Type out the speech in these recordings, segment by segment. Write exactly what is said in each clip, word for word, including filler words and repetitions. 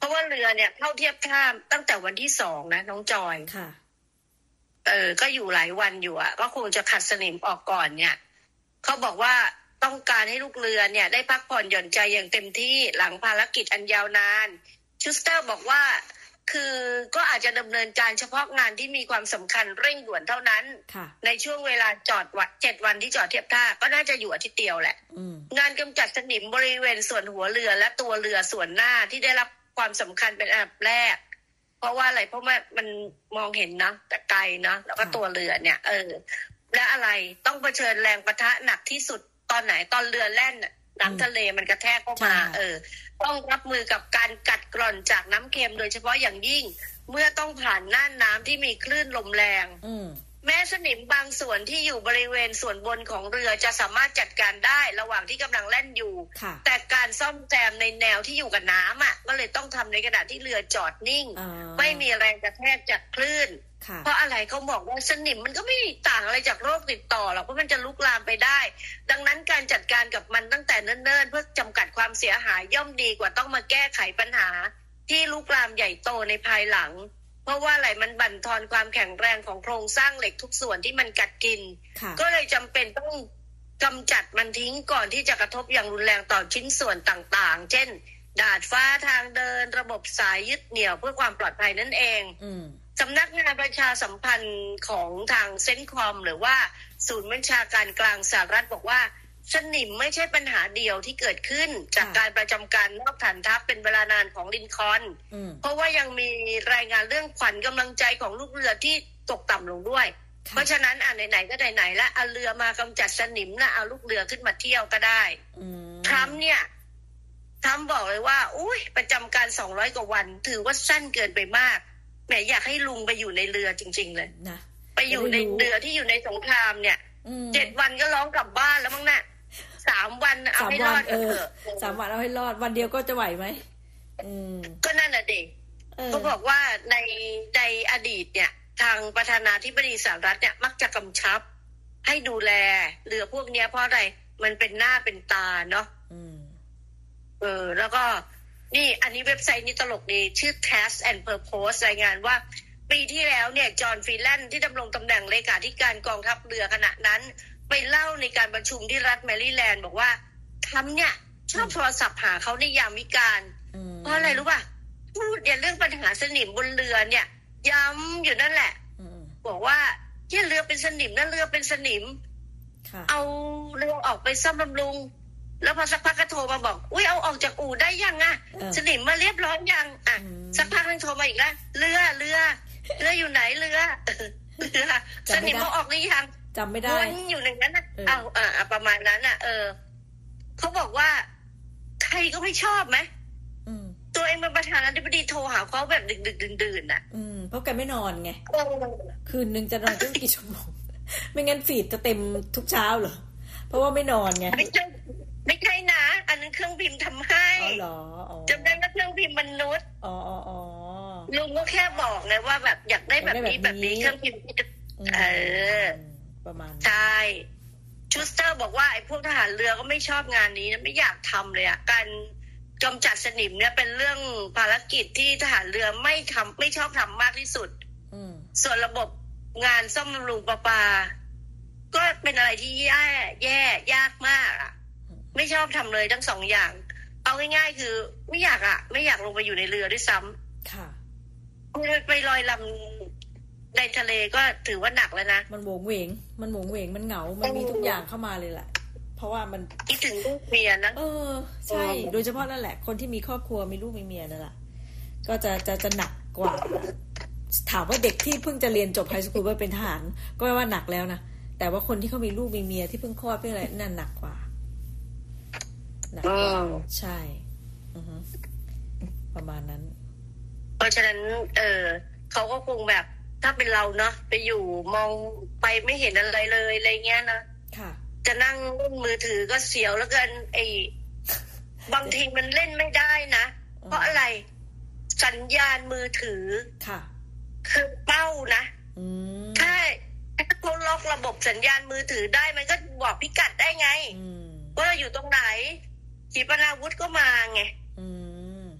ะว่าเรือเนี่ยเข้าเทียบท่าตั้งแต่วันที่สองนะน้องจอยค่ะเออก็อยู่หลายวันอยู่อ่ะก็คงจะขัดสนิมออกก่อนเนี่ยเขาบอกว่าต้องการให้ลูกเรือเนี่ยได้พักผ่อนหย่อนใจอย่างเต็มที่หลังภารกิจอันยาวนานชูสเตอร์บอกว่าคือก็อาจจะดำเนินการเฉพาะงานที่มีความสำคัญเร่งด่วนเท่านั้นในช่วงเวลาจอดวัดเจ็ดวันที่จอดเทียบท่าก็น่าจะอยู่อาทิตย์เดียวแหละงานกำจัดสนิมบริเวณส่วนหัวเรือและตัวเรือส่วนหน้าที่ได้รับความสำคัญเป็นอันดับแรกเพราะว่าอะไรเพราะว่ามันมองเห็นนะแต่ไกลนะแล้วก็ตัวเรือเนี่ยเออและอะไรต้องเผชิญแรงปะทะหนักที่สุดตอนไหนตอนเรือแล่นน้ำทะเลมันกระแทกเข้ามาเออต้องรับมือกับการกัดกร่อนจากน้ำเค็มโดยเฉพาะอย่างยิ่งเมื่อต้องผ่านน่านน้ำที่มีคลื่นลมแรงแม้สนิมบางส่วนที่อยู่บริเวณส่วนบนของเรือจะสามารถจัดการได้ระหว่างที่กำลังแล่นอยู่แต่การซ่อมแซมในแนวที่อยู่กับน้ำอ่ะก็เลยต้องทำในขณะที่เรือจอดนิ่งไม่มีแรงกระแทกจากคลื่นเพราะอะไรเขาบอกว่าสนิมมันก็ไม่ต่างอะไรจากโรคติดต่อหรอกเพราะมันจะลุกลามไปได้ดังนั้นการจัดการกับมันตั้งแต่เนิ่นๆเพื่อจำกัดความเสียหายย่อมดีกว่าต้องมาแก้ไขปัญหาที่ลุกลามใหญ่โตในภายหลังเพราะว่าอะไรมันบั่นทอนความแข็งแรงของโครงสร้างเหล็กทุกส่วนที่มันกัดกินก็เลยจำเป็นต้องกำจัดมันทิ้งก่อนที่จะกระทบอย่างรุนแรงต่อชิ้นส่วนต่างๆเช่นดาดฟ้าทางเดินระบบสายยึดเหนี่ยวเพื่อความปลอดภัยนั่นเองสำนักงานประชาสัมพันธ์ของทางเซ็นคอมหรือว่าศูนย์บัญชาการกลางสหรัฐบอกว่าสนิมไม่ใช่ปัญหาเดียวที่เกิดขึ้นจากการประจำการนอกฐานทัพเป็นเวลานานของลินคอล์นเพราะว่ายังมีรายงานเรื่องขวัญกำลังใจของลูกเรือที่ตกต่ำลงด้วยเพราะฉะนั้นอ่ะไหนๆก็ไหนๆแล้วเอาเรือมากำจัดสนิมนะเอาลูกเรือขึ้นมาเที่ยวก็ได้ทรัมป์เนี่ยทรัมป์บอกเลยว่าอุ้ยประจำการสองร้อยกว่าวันถือว่าสั้นเกินไปมากแหมอยากให้ลุงไปอยู่ในเรือจริงๆเลยนะไปอยู่ในเรือที่อยู่ในสงครามเนี่ยเจ็ดวันก็ร้องกลับบ้านแล้วมั้งน่ะสามวันเอาให้รอดเออสามวันเอาให้รอดวันเดียวก็จะไหวไหมก็นั่นน่ะเด็กเขาบอกว่าในในอดีตเนี่ยทางประธานาธิบดีสหรัฐเนี่ยมักจะกำชับให้ดูแลเรือพวกนี้เพราะอะไรมันเป็นหน้าเป็นตาเนาะเออแล้วก็นี่อันนี้เว็บไซต์นี้ตลกดีชื่อ Task and Purpose รายงานว่าปีที่แล้วเนี่ยจอห์นฟีแลนด์ที่ดำรงตำแหน่งเลขาธิการกองทัพเรือขณะนั้นไปเล่าในการประชุมที่รัฐแมริแลนด์บอกว่าทำเนี่ยชอบโทรศัพท์หาเขาในยามวิกาลเพราะอะไรรู้ป่ะพูดเนี่ยเรื่องปัญหาสนิมบนเรือเนี่ยย้ำอยู่นั่นแหละบอกว่าที่เรือเป็นสนิมนั่นเรือเป็นสนิมเอาเรือออกไปซ่อมบำรุงแล้วพอสักพักก็โทรมาบอกอุ้ยเอาออกจากอู่ได้ยังอ่ะสนิมมาเรียบร้อยยังอ่ะสักพักนึงโทรมาอีกแล้วเรือเรือเรืออยู่ไหนเรือเรือสนิมเอาออกหรือยังจำไม่ได้วนอยู่ในนั้นนะเอาอ่าประมาณนั้นอ่ะเออเขาบอกว่าใครก็ไม่ชอบไหมตัวเองเป็นประธานาธิบดีโทรหาเขาแบบดึกดึกดื่นๆอ่ะอืมเพราะแกไม่นอนไงคืนนึงจะนอนตั้งกี่ชั่วโมงไม่งั้นฟีดจะเต็มทุกเช้าเหรอเพราะว่าไม่นอนไงไม่ใช่ไม่ใช่นะอันนั้นเครื่องพิมพ์ทำให้อ๋อเหรอจำได้ว่าเครื่องพิมพ์มนุษย์อ๋ออ๋ออ๋อลุงก็แค่บอกไงว่าแบบอยากได้แบบนี้แบบนี้เครื่องพิมพ์เออประมาณใช่ชูสเตอร์บอกว่าไอ้พวกทหารเรือก็ไม่ชอบงานนี้นะไม่อยากทำเลยอ่ะการกำจัดสนิมเนี่ยเป็นเรื่องภารกิจที่ทหารเรือไม่ทำไม่ชอบทำมากที่สุดส่วนระบบงานซ่อมบำรุงประปาก็เป็นอะไรที่แย่แย่ยากมากอ่ะไม่ชอบทำเลยทั้งสองอย่างเอาง่ายๆคือไม่อยากอ่ะไม่อยากลงไปอยู่ในเรือด้วยซ้ำค่ะไปลอยลำในทะเลก็ถือว่าหนักแล้วนะมันโหวงเหวงมันโหวงเหวงมันเหงามันมีทุกอย่างเข้ามาเลยแหละเพราะว่ามันคิดถึงลูกเมียนะเออใช่โดยเฉพาะนั่นแหละคนที่มีครอบครัวมีลูกมีเมียนั่นแหละก็จะจะจะหนักกว่าถามว่าเด็กที่เพิ่งจะเรียนจบไฮสคูลไปเป็นทหารก็ว่าหนักแล้วนะแต่ว่าคนที่เขามีลูกมีเมียที่เพิ่งคลอดเพิ่งอะไรนั่นหนักกว่าหนักกว่าใช่อือฮึประมาณนั้นเพราะฉะนั้นเออเขาก็คงแบบถ้าเป็นเราเนาะไปอยู่มองไปไม่เห็นอะไรเลยอะไรเงี้ยนะค่ะจะนั่งเล่นมือถือก็เสียวแล้วกันไอ้บางทีมันเล่นไม่ได้นะเพราะอะไรสัญญาณมือถือค่ะคือเป้านะถ้าถ้าเขาล็อกระบบสัญญาณมือถือได้มันก็บอกพิกัดได้ไงว่าเราอยู่ตรงไหนขีปนาวุธก็มาไง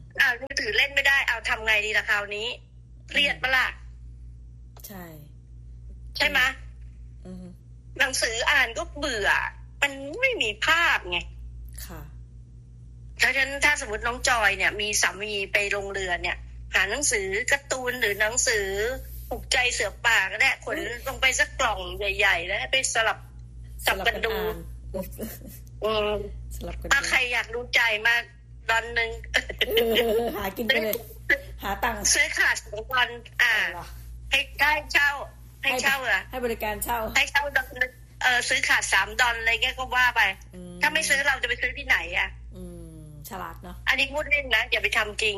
อ้าวมือถือเล่นไม่ได้เอาทำไงดีล่ะคราวนี้เครียดปะล่ะใช่ใช่ไหมหนังสืออ่านก็เบื่อมันไม่มีภาพไงค่ะเพราะฉะนั้นถ้าสมมติน้องจอยเนี่ยมีสามีไปลงเรือเนี่ยหาหนังสือการ์ตูนหรือหนังสือปลุกใจเสือป่าก็ได้ขนลงไปสักกล่องใหญ่ๆแล้วไปสลับสับกันดูอืมสลับกันถ้าใครอยากรู้ใจมากดอนนึงหากินไปเลยหาตังค์ซื้อขาดสองวันอ่าให้ได้เช่าให้เช่าอ่ะให้บริการเช่าให้เช่าดอนเออซื้อขาดสามดอนอะไรเงี้ยก็ว่าไปถ้าไม่ซื้อเราจะไปซื้อที่ไหนอ่ะอืมฉลาดเนาะอันนี้พูดเล่นนะอย่าไปทำจริง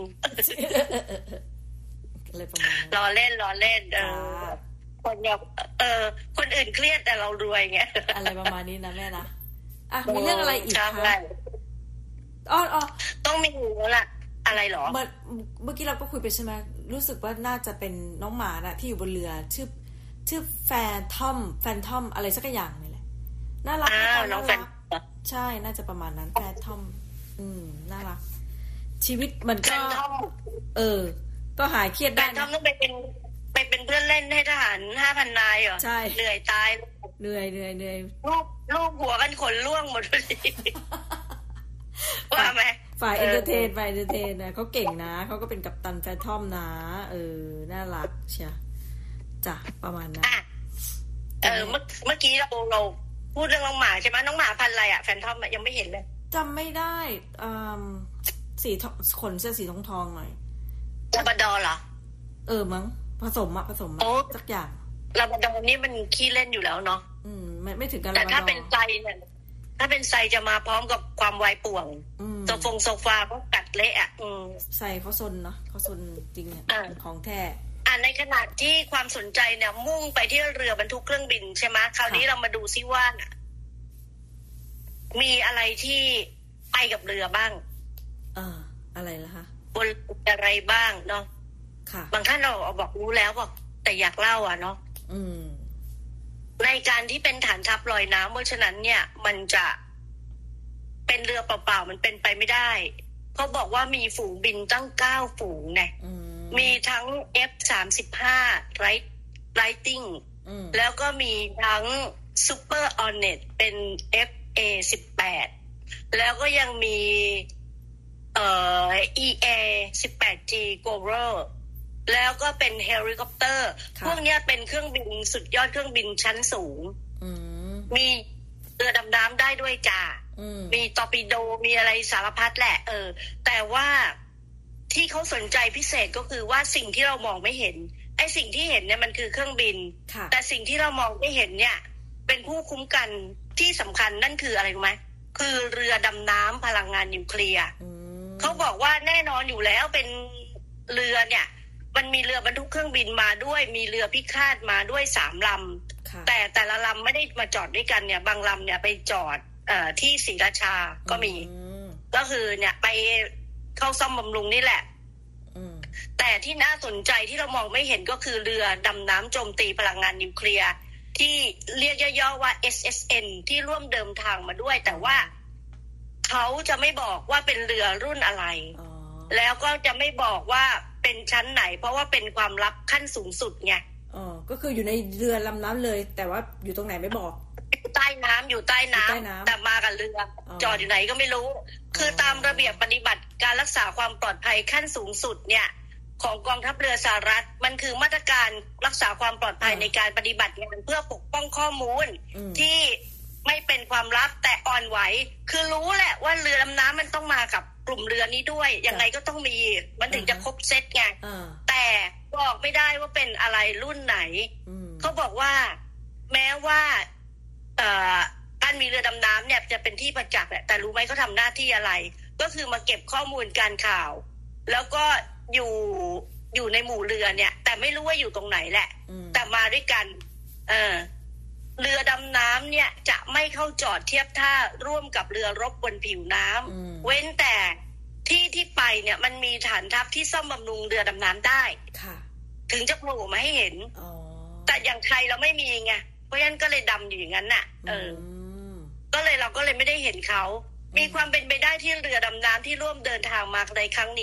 อะไรประมาณนั้นรอเล่นรอเล่นเออคนแบบเออคนอื่นเครียดแต่เรารวยเงี้ยอะไรประมาณนี้นะแม่นะอ่ะมีเรื่องอะไรอีกคะอ๋ออ๋อต้องมีอยู่แล้วล่ะอะไรหรอเมื่อเมื่อกี้เราก็คุยไปใช่ไหมรู้สึกว่าน่าจะเป็นน้องหมาน่ะที่อยู่บนเรือชื่อชื่อแฟนทอมแฟนทอมอะไรสักอย่างนี่แหละน่ารักน้องแฟนใช่น่าจะประมาณนั้นแฟนทอมอืมน่ารักชีวิตมันก็เออก็หายเครียดได้แฟนทอมต้องไปเป็นไปเป็นเพื่อนเล่นให้ทหารห้าพันนายเหรอใช่เหนื่อยตายเหนื่อยเหนื่อยเหนื่อยลูกลูกหัวกันขนล่วงหมดเลยว่าไหมฝ่ายเอนเตอร์เทนฝ่ายเอนเตอร์เทนนะเขาเก่งนะเขาก็เป็นกัปตันแฟนทอมนะเออน่ารักเชียจ้ะประมาณนั้นเออเมื่อเมื่อกี้เราเราพูดเรื่องน้องหมาใช่ไหมน้องหมาพันธุ์อะไรอ่ะแฟนทอมยังไม่เห็นเลยจำไม่ได้อ่าสีขนเสื้อสีทองทองหน่อยลาบราดอร์เหรอเออมั้งผสมอะผสมสักอย่างลาบราดอร์นี่มันขี้เล่นอยู่แล้วเนาะอืมไม่ไม่ถึงกันแต่ถ้าเป็นไซเนี่ยถ้าเป็นไซจะมาพร้อมกับความไวป่วงโซฟงโซฟาก็กัดเละอ่ะไซเขาซนเนาะเขาซนจริงเนี่ยของแท้อ่าในขณะที่ความสนใจเนี่ยมุ่งไปที่เรือบรรทุกเครื่องบินใช่ไหมคราวนี้เรามาดูซิว่ามีอะไรที่ไปกับเรือบ้างอ่าอะไรล่ะคะบนอะไรบ้างเนาะค่ะบางท่านเราบอกรู้แล้วบอกแต่อยากเล่าอ่ะเนาะอืมในการที่เป็นฐานทัพลอยน้ำเพราะฉะนั้นเนี่ยมันจะเป็นเรือเปล่าๆมันเป็นไปไม่ได้เขาบอกว่ามีฝูงบินตั้งเก้าฝูงไงมีทั้ง เอฟ สามสิบห้า Right Lighting แล้วก็มีทั้ง Super Hornet เป็น เอฟ เอ สิบแปด แล้วก็ยังมีเอ่อ อี เอ สิบแปด จี Gorer แล้วก็เป็นเฮลิคอปเตอร์พวกนี้เป็นเครื่องบินสุดยอดเครื่องบินชั้นสูงมีเรือดำน้ำได้ด้วยจ้ามีตอร์ปิโดมีอะไรสารพัดแหละเออแต่ว่าที่เขาสนใจพิเศษก็คือว่าสิ่งที่เรามองไม่เห็นไอ้สิ่งที่เห็นเนี่ยมันคือเครื่องบินแต่สิ่งที่เรามองไม่เห็นเนี่ยเป็นผู้คุ้มกันที่สำคัญนั่นคืออะไรรู้ไหมคือเรือดำน้ำพลังงานนิวเคลียร์เขาบอกว่าแน่นอนอยู่แล้วเป็นเรือเนี่ยมันมีเรือบรรทุกเครื่องบินมาด้วยมีเรือพิฆาตมาด้วยสามลำแต่แต่ละลำไม่ได้มาจอดด้วยกันเนี่ยบางลำเนี่ยไปจอดเอ่อที่ศรีราชาก็มีก็คือเนี่ยไปเข้าซ่อมบำรุงนี่แหละแต่ที่น่าสนใจที่เรามองไม่เห็นก็คือเรือดำน้ำโจมตีพลังงานนิวเคลียร์ที่เรียกย่อๆว่า เอส เอส เอ็น ที่ร่วมเดินทางมาด้วยแต่ว่าเขาจะไม่บอกว่าเป็นเรือรุ่นอะไรแล้วก็จะไม่บอกว่าเป็นชั้นไหนเพราะว่าเป็นความลับขั้นสูงสุดไงอ๋อก็คืออยู่ในเรือลำน้ำเลยแต่ว่าอยู่ตรงไหนไม่บอกใต้น้ำอยู่ใต้น้ำแต่มากับเรือจอดอยู่ไหนก็ไม่รู้คือตามระเบียบปฏิบัติการรักษาความปลอดภัยขั้นสูงสุดเนี่ยของกองทัพเรือสหรัฐมันคือมาตรการรักษาความปลอดภัยในการปฏิบัติงานเพื่อปกป้องข้อมูลที่ไม่เป็นความลับแต่อ่อนไหวคือรู้แหละว่าเรือดำน้ำมันต้องมากับกลุ่มเรือนี้ด้วยยังไงก็ต้องมีมันถึงจะครบเซตไงแต่บอกไม่ได้ว่าเป็นอะไรรุ่นไหนเขาบอกว่าแม้ว่าการมีเรือดำน้ำเนี่ยจะเป็นที่ประจักษ์แหละแต่รู้ไหมเขาทำหน้าที่อะไรก็คือมาเก็บข้อมูลการข่าวแล้วก็อยู่อยู่ในหมู่เรือเนี่ยแต่ไม่รู้ว่าอยู่ตรงไหนแหละแต่มาด้วยกันเออเรือดำน้ำเนี่ยจะไม่เข้าจอดเทียบท่าร่วมกับเรือรบบนผิวน้ำเว้นแต่ที่ที่ไปเนี่ยมันมีฐานทัพที่ซ่อมบำรุงเรือดำน้ำได้ถึงจะโผล่มาให้เห็นแต่อย่างไทยเราไม่มีไงเพราะฉะนั้นก็เลยดำอยู่อย่างนั้นน่ะเออก็เลยเราก็เลยไม่ได้เห็นเขามีความเป็นไปได้ที่เรือดำน้ำที่ร่วมเดินทางมาในครั้งนี้เนี่ย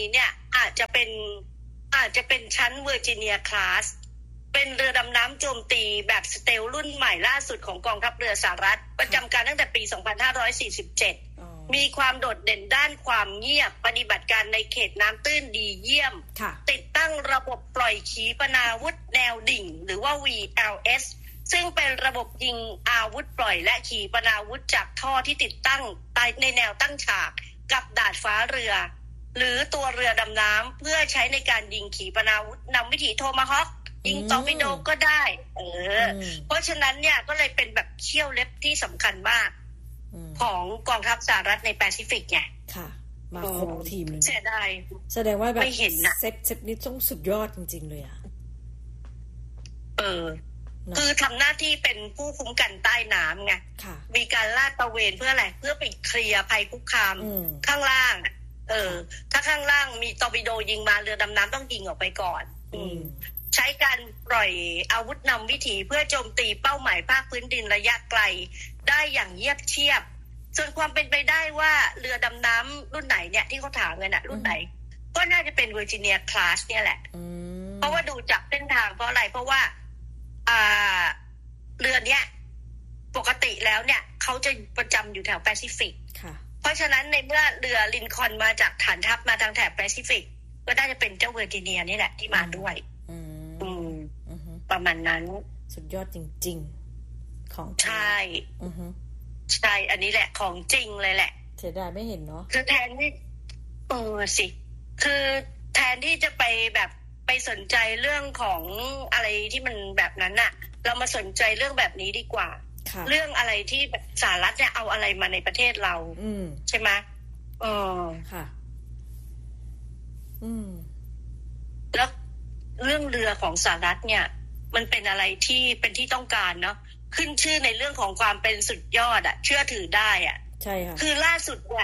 อาจจะเป็นอาจจะเป็นชั้นเวอร์จิเนียคลาสเป็นเรือดำน้ำโจมตีแบบสเตลรุ่นใหม่ล่าสุดของกองทัพเรือสหรัฐประจำการตั้งแต่ปี สองพันห้าร้อยสี่สิบเจ็ด มีความโดดเด่นด้านความเงียบปฏิบัติการในเขตน้ำตื้นดีเยี่ยมติดตั้งระบบปล่อยขีปนาวุธแนวดิ่งหรือว่า วี แอล เอส ซึ่งเป็นระบบยิงอาวุธปล่อยและขีปนาวุธจากท่อที่ติดตั้งในแนวตั้งฉากกับดาดฟ้าเรือหรือตัวเรือดำน้ำเพื่อใช้ในการยิงขีปนาวุธนำวิถีโทมาฮอคยิงตอร์ปิโดก็ได้เออเพราะฉะนั้นเนี่ยก็เลยเป็นแบบเขี้ยวเล็บที่สำคัญมากของกองทัพสหรัฐในแปซิฟิกไงค่ะมาครบทีมเลยเสียดายแสดงว่าแบบเซตเซตนี้ต้องสุดยอดจริงๆเลยอ่ะเออคือทำหน้าที่เป็นผู้คุ้มกันใต้น้ำไงมีการลาดตระเวนเพื่ออะไรเพื่อไปเคลียร์ภัยคุกคามข้างล่างเออถ้าข้างล่างมีตอร์ปิโดยิงมาเรือดำน้ำต้องยิงออกไปก่อนใช้การปล่อยอาวุธนำวิถีเพื่อโจมตีเป้าหมายภาคพื้นดินระยะไกลได้อย่างเยียบเทียบส่วนความเป็นไปได้ว่าเรือดำน้ำรุ่นไหนเนี่ยที่เขาถามกันน่ะรุ่นไหนก็น่าจะเป็นเวอร์จิเนียคลาสเนี่ยแหละเพราะว่าดูจากเส้นทางเพราะอะไรเพราะว่าอ่าเรือเนี้ยปกติแล้วเนี่ยเขาจะประจำอยู่แถวแปซิฟิกเพราะฉะนั้นในเมื่อเรือลินคอล์นมาจากฐานทัพมาทางแถบแปซิฟิกก็น่าจะเป็นเจ้าเวอร์จิเนียนี่แหละที่มาด้วยอืมประมาณนั้นสุดยอดจริงๆของใช่ใช่อันนี้แหละของจริงเลยแหละเสียดายไม่เห็นเนาะคือแทนที่เออสิคือแทนที่จะไปแบบไปสนใจเรื่องของอะไรที่มันแบบนั้นน่ะเรามาสนใจเรื่องแบบนี้ดีกว่าเรื่องอะไรที่แบบสหรัฐเนี่ยเอาอะไรมาในประเทศเราใช่ไหมเออค่ะอืมแล้วเรื่องเรือของสหรัฐเนี่ยมันเป็นอะไรที่เป็นที่ต้องการเนาะขึ้นชื่อในเรื่องของความเป็นสุดยอดอะเชื่อถือได้อะใช่ค่ะคือล่าสุดเนี่ย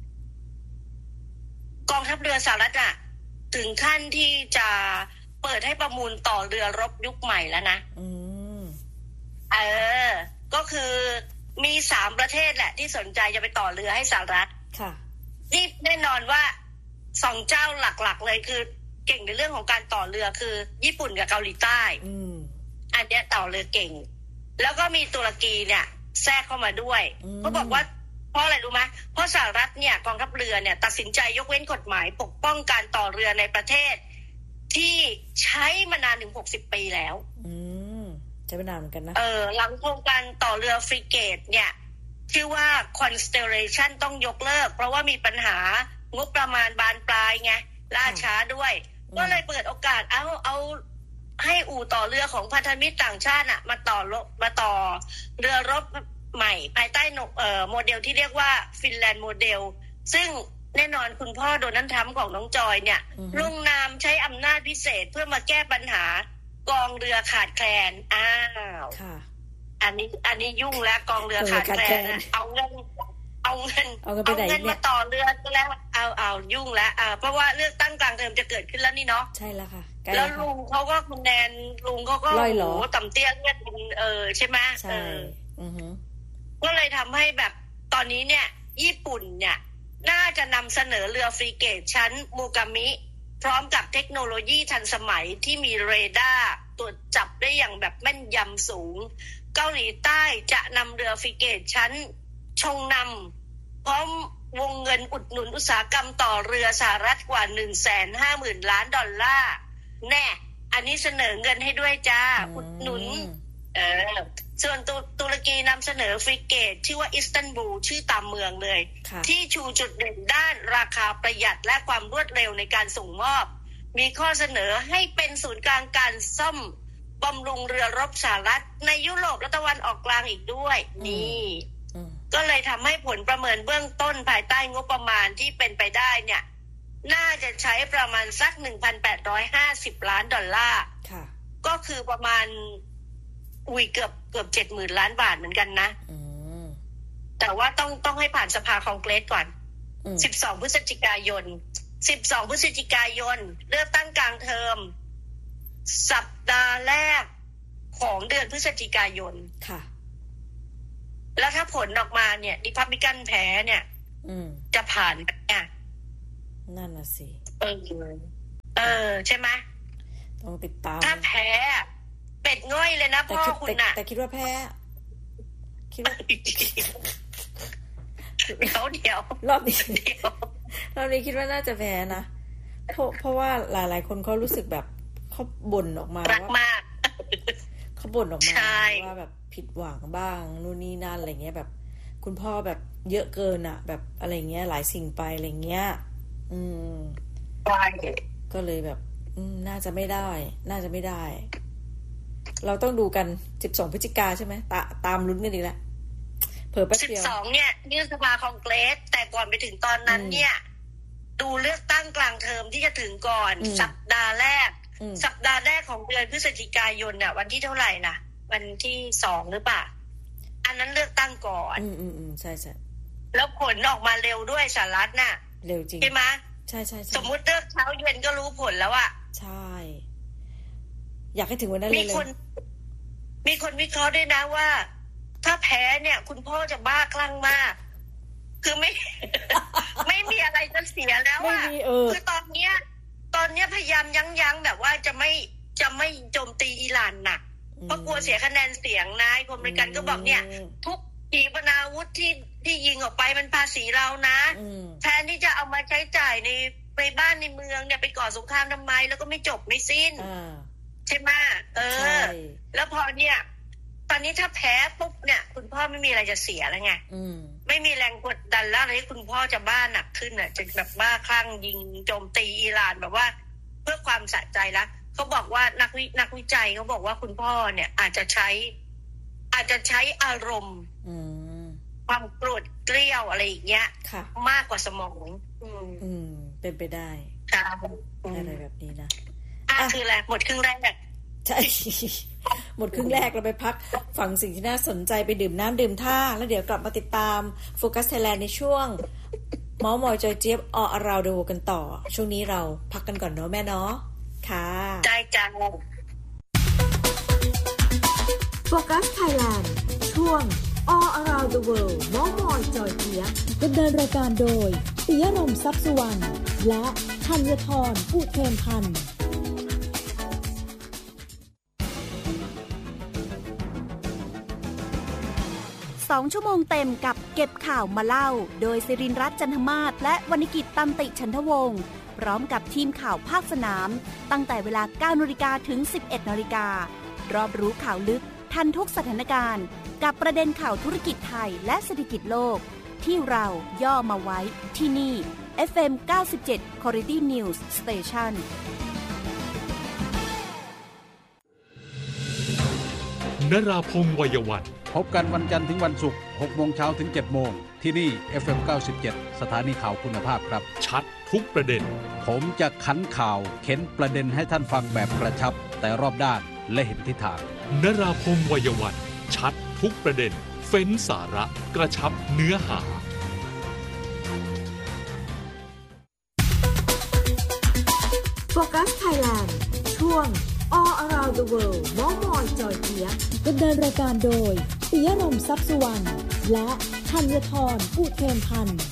กองทัพเรือสหรัฐอะถึงขั้นที่จะเปิดให้ประมูลต่อเรือรบยุคใหม่แล้วนะอืมเออก็คือมีสามประเทศแหละที่สนใจจะไปต่อเรือให้สหรัฐค่ะนี่แน่นอนว่าสองเจ้าหลักๆเลยคือเก่งในเรื่องของการต่อเรือคือญี่ปุ่นกับเกาหลีใต้อืมอันเนี้ยต่อเรือเก่งแล้วก็มีตุรกีเนี่ยแทรกเข้ามาด้วยเขาบอกว่าเพราะอะไรรู้ไหมเพราะสหรัฐเนี่ยกองทัพเรือเนี่ยตัดสินใจยกเว้นกฎหมายปกป้องการต่อเรือในประเทศที่ใช้มานานถึงหกสิบปีแล้วอืมใช้มานานเหมือนกันนะเออหลังโครงการต่อเรือฟริเกตเนี่ยชื่อว่า Constellation ต้องยกเลิกเพราะว่ามีปัญหางบประมาณบานปลายไงล่าช้าด้วยก็เลยเปิดโอกาสเอาเอาให้อู่ต่อเรือของพันธมิตรต่างชาติน่ะมาต่อมาต่อเรือรบใหม่ภายใต้เอ่อโมเดลที่เรียกว่าฟินแลนด์โมเดลซึ่งแน่นอนคุณพ่อโดนัลด์ทรัมป์ของน้องจอยเนี่ยลงนามใช้อำนาจพิเศษเพื่อมาแก้ปัญหากองเรือขาดแคลนอ้าวอันนี้อันนี้ยุ่งแล้วกองเรือขาดแคลนเอาเงินเอาเงินเอาเงินมาต่อเรือแล้วเอาเอายุ่งแล้วอ่าเพราะว่าเลือกตั้งกลางเทอมจะเกิดขึ้นแล้วนี่เนาะใช่แล้วค่ะแล้วลุงเขาก็คุณแนนลุงเขาก็โอ้โหต่ำเตี้ยเลือดเออใช่ไหมใช่ก็เลยทำให้แบบตอนนี้เนี่ยญี่ปุ่นเนี่ยน่าจะนำเสนอเรือฟริเกตชั้นมูกามิพร้อมกับเทคโนโลยีทันสมัยที่มีเรดาร์ตรวจจับได้อย่างแบบแม่นยำสูงเกาหลีใต้จะนำเรือฟริเกตชั้นชงนำพร้อมวงเงินอุดหนุนอุตสาหกรรมต่อเรือสหรัฐกว่า หนึ่งแสนห้าหมื่น ล้านดอลลาร์แน่อันนี้เสนอเงินให้ด้วยจ้าอุดหนุนเออส่วนตุรกีนำเสนอฟริเกตชื่อว่าอิสตันบูลชื่อตามเมืองเลยที่ชูจุดเด่นด้านราคาประหยัดและความรวดเร็วในการส่งมอบมีข้อเสนอให้เป็นศูนย์กลางการซ่อมบำรุงเรือรบสหรัฐในยุโรปและตะวันออกกลางอีกด้วยนี่ก็เลยทำให้ผลประเมินเบื้องต้นภายใต้งบประมาณที่เป็นไปได้เนี่ยน่าจะใช้ประมาณสัก หนึ่งพันแปดร้อยห้าสิบ ล้านดอลลาร์ก็คือประมาณอุ้ยเกือบเกือบ เจ็ดหมื่น ล้านบาทเหมือนกันนะแต่ว่าต้องต้องให้ผ่านสภาคองเกรสก่อนสิบสองพฤศจิกายนสิบสองพฤศจิกายนเลือกตั้งกลางเทอมสัปดาห์แรกของเดือนพฤศจิกายนค่ะแล้วถ้าผลออกมาเนี่ยริพับลิกันแพ้เนี่ยจะผ่านเนี่ยนั่นน่ะสิเออเออใช่ไหมต้องติดตามถ้าแพ้เป็ดง่อยเลยนะพ่อคุณน่ะแต่คิดว่าแพ้คิดว่าเขาเดียวรอบนี้รอบนี้คิดว่าน่าจะแพ้นะเพราะเพราะว่าหลายๆคนเขารู้สึกแบบเขาบ่นออกมารักมากเขาบ่นออกมาว่าแบบผิดหวังบ้างนู่นนี่นั่นอะไรเงี้ยแบบคุณพ่อแบบเยอะเกินอ่ะแบบอะไรเงี้ยหลายสิ่งไปอะไรเงี้ยอืมก็เลยแบบอืมน่าจะไม่ได้น่าจะไม่ได้เราต้องดูกันสิบสองพฤศจิกายนใช่ไหมตาตามลุ้นกันดีละเผลอแป๊บเดียวสิบสองเนี่ยยื่นสภาคองเกรสแต่ก่อนไปถึงตอนนั้นเนี่ยดูเลือกตั้งกลางเทอมที่จะถึงก่อนสัปดาห์แรกสัปดาห์แรกของเดือนพฤศจิกายนน่ะวันที่เท่าไหร่น่ะวันที่สองหรือเปล่าอันนั้นเลือกตั้งก่อนอืมอืมอืมใช่ใช่แล้วผลออกมาเร็วด้วยสหรัฐน่ะเร็วจริงใช่ไหมใช่ใช่สมมุติเลือกเช้าเย็นก็รู้ผลแล้วอ่ะใช่อยากให้ถึงวันนั้นเลยมีคนมีคนวิเคราะห์ด้วยนะว่าถ้าแพ้เนี่ยคุณพ่อจะบ้าคลั่งมากคือไม่ ไม่มีอะไรจะเสียแล้วอ่ะคือตอนเนี้ยตอนเนี้ยพยายามยั้งยั้งแบบว่าจะไม่จะไม่โจมตีอิหร่านหนักเพราะกลัวเสียคะแนนเสียงนายคนอเมริกันก็บอกเนี่ยทุกขีปนาวุธที่ที่ยิงออกไปมันภาษีเรานะแทนที่จะเอามาใช้จ่ายในไปบ้านในเมืองเนี่ยไปก่อสงครามทำไมแล้วก็ไม่จบไม่สิ้นใช่ไหมเออแล้วพอเนี่ยตอนนี้ถ้าแพ้ปุ๊บเนี่ยคุณพ่อไม่มีอะไรจะเสียแล้วไงไม่มีแรงกดดันแล้วอะไรที่คุณพ่อจะบ้าหนักขึ้นอ่ะจะแบบบ้าคลั่งยิงโจมตีอิหร่านแบบว่าเพื่อความสะใจแล้วเขาบอกว่านักวินักวิจัยเขาบอกว่าคุณพ่อเนี่ยอาจจะใช้อาจจะใช้อารมณ์ความโกรธเกรี้ยวอะไรอย่างเงี้ยมากกว่าสมองอืมเป็นไปได้อะไรแบบนี้นะอ่ะคืออะไรหมดครึ่งแรกใช่หมดครึ่งแรกเราไปพักฟังสิ่งที่น่าสนใจไปดื่มน้ำดื่มท่าแล้วเดี๋ยวกลับมาติดตามโฟกัสไทยแลนด์ในช่วงเมาส์มอยจอยเจี๊ยบออราวเดอกันต่อช่วงนี้เราพักกันก่อนเนาะแม่เนาะค่ะได้จังโฟกัสไทยแลนด์ช่วง All Around the World เมาส์มอยจอยเจี๊ยบดำเนินรายการโดยปิยะรมทรัพย์สุวรรณและธัญธรอุเทนพันธ์สองชั่วโมงเต็มกับเก็บข่าวมาเล่าโดยศิรินทร์รัตน์จันทมาศและวรรณกิจตันติฉันทวงศ์พร้อมกับทีมข่าวภาคสนามตั้งแต่เวลา เก้านาฬิกา ถึง สิบเอ็ดนาฬิกา รอบรู้ข่าวลึกทันทุกสถานการณ์กับประเด็นข่าวธุรกิจไทยและเศรษฐกิจโลกที่เราย่อมาไว้ที่นี่ เอฟ เอ็ม เก้าสิบเจ็ด Quality News Station นราพงษ์วัยวันพบกันวันจันทร์ถึงวันศุกร์ หกโมงเช้าถึง เจ็ดโมงที่นี่ เอฟ เอ็ม เก้าสิบเจ็ด สถานีข่าวคุณภาพครับชัดทุกประเด็นผมจะขันข่าวเข็นประเด็นให้ท่านฟังแบบกระชับแต่รอบด้านและเห็นทิศทางนราพงษ์วัยวันชัดทุกประเด็นเฟ้นสาระกระชับเนื้อหาโฟกัสไทยแลนด์ช่วง All Around the World เมาส์มอยจอยเจี๊ยบดำเนินรายการโดยปิยะรมทรัพย์สุวรรณและธัญธรอุเทนพันธ์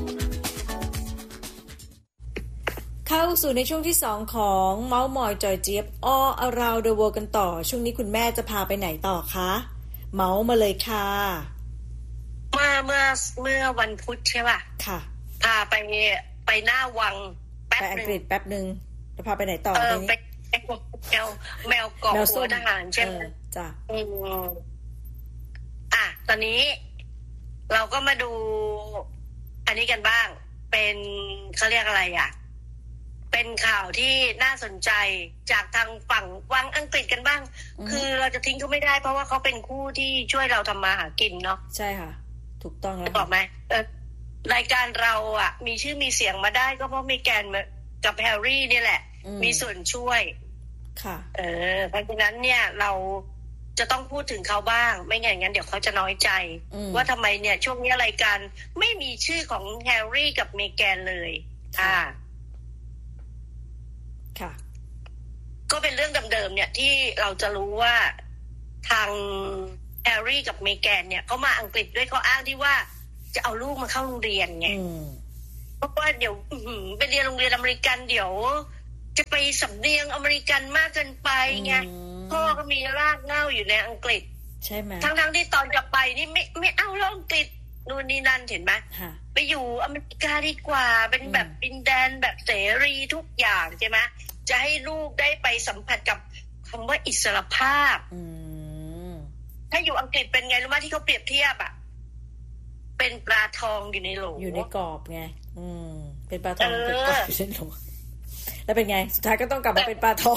เข้าสู่ในช่วงที่สองของเมาส์มอยจอยเจี๊ยบ All Around the World กันต่อช่วงนี้คุณแม่จะพาไปไหนต่อคะเมาส์มาเลยค่ะเมื่อเมื่อเมื่อวันพุธใช่ป่ะค่ะพาไปไปหน้าวังแป๊บนึงไปอังกฤษแป๊บนึงจะพาไปไหนต่อทีนี้แมวแมวเกาะหัวทหารใช่ไหมจ้ะอ่ะตอนนี้เราก็มาดูอันนี้กันบ้างเป็นเขาเรียกอะไรอ่ะเป็นข่าวที่น่าสนใจจากทางฝั่งวังอังกฤษกันบ้างคือเราจะทิ้งเขาไม่ได้เพราะว่าเขาเป็นคู่ที่ช่วยเราทำมาหากินเนาะใช่ค่ะถูกต้องแล้วบอกไหมเออรายการเราอ่ะมีชื่อมีเสียงมาได้ก็เพราะมีแกนกับแฮร์รี่นี่แหละมีส่วนช่วยค่ะเออเพราะฉะนั้นเนี่ยเราจะต้องพูดถึงเขาบ้างไม่งั้นงั้นเดี๋ยวเขาจะน้อยใจว่าทำไมเนี่ยช่วงนี้รายการไม่มีชื่อของแฮร์รี่กับเมแกนเลยอ่าค่ะก็เป็นเรื่องเดิมๆเนี่ยที่เราจะรู้ว่าทางแฮร์รี่กับเมแกนเนี่ยเขามาอังกฤษด้วยเขาอ้างที่ว่าจะเอาลูกมาเข้าโรงเรียนไงเพราะว่าเดี๋ยวไปเรียนโรงเรียนอเมริกันเดี๋ยวจะไปสำเนียงอเมริกันมากเกินไปไงพ่อก็มีรากเหง้าอยู่ในอังกฤษใช่ไหมทั้งๆที่ตอนจะไปนี่ไม่ไม่เอาแล้วอังกฤษนู่นนี่นั่นเห็นไหมไปอยู่อเมริกาดีกว่าเป็นแบบดินแดนแบบเสรีทุกอย่างใช่ไหมจะให้ลูกได้ไปสัมผัสกับคำว่าอิสรภาพถ้าอยู่อังกฤษเป็นไงรู้ไหมที่เขาเปรียบเทียบอ่ะเป็นปลาทองอยู่ในโหลอยู่ในกรอบไงอืมเป็นปลาทองเป็นกรอบอยู่ในโหลแล้วเป็นไงสุดท้ายก็ต้องกลับมาเป็นปลาทอง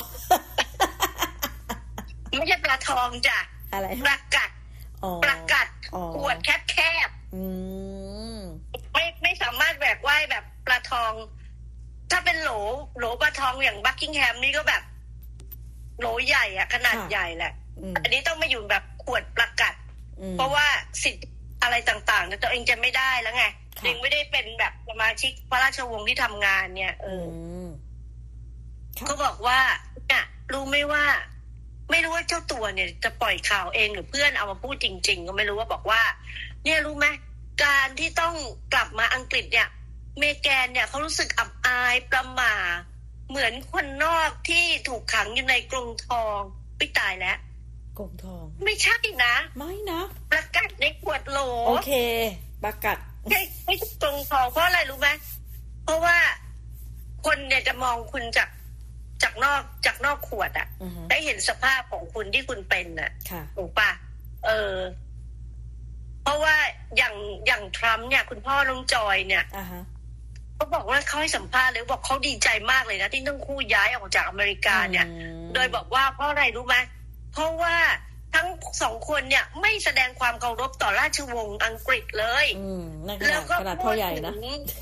ไม่ใช่ปลาทองจ้ะอะไรปลากัดปลากัดขวดแคบๆไม่ไม่สามารถแหวกว่ายแบบปลาทองถ้าเป็นโหลโหลปลาทองอย่างบักกิงแฮมนี่ก็แบบโหลใหญ่อะขนาดใหญ่แหละอันนี้ต้องมาอยู่แบบขวดปลากัดเพราะว่าสิทธิ์อะไรต่างๆเนี่ยตัวเองจะไม่ได้แล้วไงเองไม่ได้เป็นแบบสมาชิกพระราชวงศ์ที่ทำงานเนี่ยเออเขาบอกว่าเนี่ยรู้ไหมว่าไม่รู้ว่าเจ้าตัวเนี่ยจะปล่อยข่าวเองหรือเพื่อนเอามาพูดจริงๆก็ไม่รู้ว่าบอกว่าเนี่ยรู้ไหมการที่ต้องกลับมาอังกฤษเนี่ยเมแกนเนี่ยเขารู้สึกอับอายประหม่าเหมือนคนนอกที่ถูกขังอยู่ในกรงทองไม่ตายแล้วกรงทองไม่ใช่นะไม่นะประกาศในขวดโหลโอเคประกาศไม่ไม่กรงทองเพราะอะไรรู้ไหมเพราะว่าคนเนี่ยจะมองคุณจากจากนอกจากนอกขวดอ่ะ uh-huh. ได้เห็นสภาพของคุณที่คุณเป็นน่ะถูกป่ะเออเพราะว่าอย่างอย่างทรัมป์เนี่ยคุณพ่อน้องจอยเนี่ย uh-huh. เขาบอกว่าเขาให้สัมภาษณ์เลยบอกเขาดีใจมากเลยนะที่ทั้งคู่ย้ายออกจากอเมริกาเนี่ย uh-huh. โดยบอกว่าเพราะอะไรรู้ไหมเพราะว่าทั้งสองคนเนี่ยไม่แสดงความเคารพต่อราชวงศ์อังกฤษเลยแล้วก็ขนาดพ่อใหญ่นะ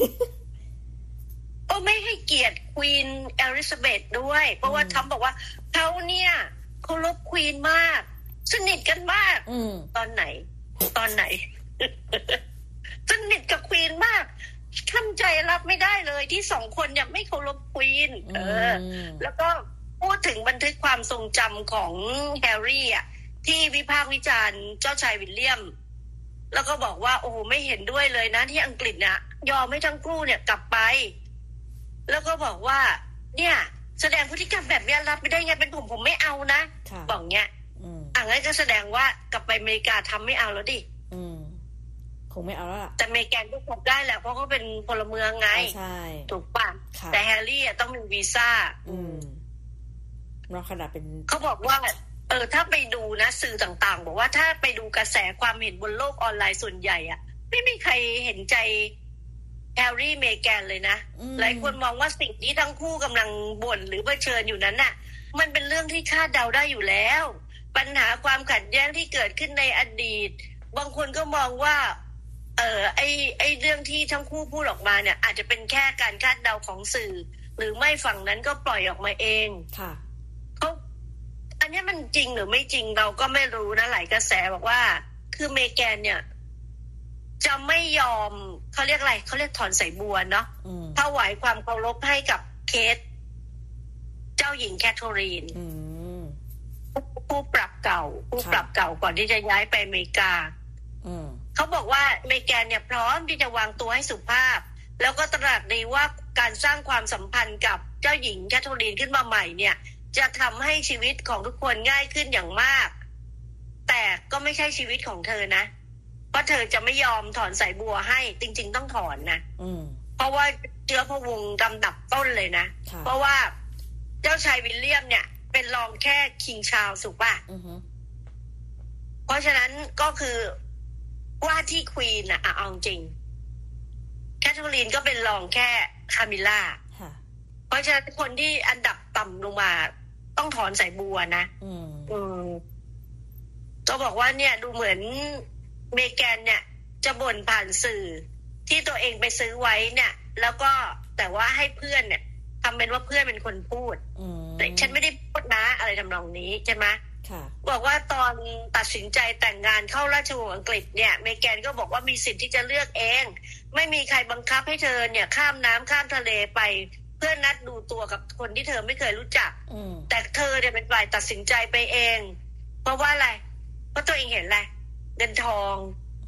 ก็ไม่ให้เกียรติควีนเอลิซาเบธด้วยเพราะว่าทรัมป์บอกว่าเขาเนี่ยเคารพควีนมากสนิทกันมากตอนไหนตอนไหน สนิทกับควีนมากทำใจรับไม่ได้เลยที่สองคนเนี่ยไม่เคารพควีนเออแล้วก็พูดถึงบันทึกความทรงจำของแฮร์รี่อ่ะที่วิพากษ์วิจารณ์เจ้าชายวิลเลียมแล้วก็บอกว่าโอ้โหไม่เห็นด้วยเลยนะที่อังกฤษเนี่ยยอมให้ทั้งคู่เนี่ยกลับไปแล้วก็บอกว่าเนี่ยแสดงพฤติกรรมแบบนี้รับไม่ได้ไงเป็นผมผมไม่เอานะบอกเงี้ยอ่ะงั้นก็แสดงว่ากลับไปอเมริกาทำไม่เอาแล้วดิคงไม่เอาแล้วแต่อเมริกันก็คงได้แหละเพราะเขาเป็นพลเมืองไงใช่ถูกป่ะแต่แฮร์รี่ต้องมีวีซ่าเราขนาดเป็นเขาบอกว่าเออถ้าไปดูนะสื่อต่างๆบอกว่าถ้าไปดูกระแสความเห็นบนโลกออนไลน์ส่วนใหญ่อ่ะไม่มีใครเห็นใจแฮร์รี่เมแกนเลยนะหลายคนมองว่าสิ่งที่ทั้งคู่กำลังบ่นหรือเผชิญอยู่นั้นน่ะมันเป็นเรื่องที่คาดเดาได้อยู่แล้วปัญหาความขัดแย้งที่เกิดขึ้นในอดีตบางคนก็มองว่าเออไอไอเรื่องที่ทั้งคู่พูดออกมาเนี่ยอาจจะเป็นแค่การคาดเดาของสื่อหรือไม่ฝั่งนั้นก็ปล่อยออกมาเองค่ะเขาอันนี้มันจริงหรือไม่จริงเราก็ไม่รู้นะหลายกระแสบอกว่าคือเมแกนเนี่ยจะไม่ยอมเขาเรียกอะไรเขาเรียกถอนสายบัวเนาะถวายความเคารพให้กับเคสเจ้าหญิงแคทเธอรีนผู้ปรับเก่าผู้ปรับเก่าก่อนที่จะย้ายไปอเมริกาเขาบอกว่าเมแกนเนี่ยพร้อมที่จะวางตัวให้สุภาพแล้วก็ตระหนักดีว่าการสร้างความสัมพันธ์กับเจ้าหญิงแคทเธอรีนขึ้นมาใหม่เนี่ยจะทำให้ชีวิตของทุกคนง่ายขึ้นอย่างมากแต่ก็ไม่ใช่ชีวิตของเธอนะเพราะเธอจะไม่ยอมถอนสายบัวให้จริงๆต้องถอนนะเพราะว่าเชื้อพระวงศ์ลำดับต้นเลยนะเพราะว่าเจ้าชายวิลเลียมเนี่ยเป็นรองแค่คิงชาร์ลส์ถูกป่ะเพราะฉะนั้นก็คือว่าที่ควีนอะเอาจริงแคทเธอรีนก็เป็นรองแค่คามิล่าเพราะฉะนั้นคนที่อันดับต่ำลงมาต้องถอนสายบัวนะก็บอกว่าเนี่ยดูเหมือนเมแกนเนี่ยจะบ่นผ่านสื่อที่ตัวเองไปซื้อไว้เนี่ยแล้วก็แต่ว่าให้เพื่อนเนี่ยทำเป็นว่าเพื่อนเป็นคนพูดแต่ฉันไม่ได้พูดนะอะไรทำนองนี้ใช่ไหมบอกว่าตอนตัดสินใจแต่งงานเข้าราชวงศ์อังกฤษเนี่ยเมแกนก็บอกว่ามีสิทธิ์ที่จะเลือกเองไม่มีใครบังคับให้เธอเนี่ยข้ามน้ำข้ามทะเลไปเพื่อนัดดูตัวกับคนที่เธอไม่เคยรู้จักแต่เธอเนี่ยเป็นฝ่ายตัดสินใจไปเองเพราะว่าอะไรเพราะตัวเองเห็นอะไรเงินทอง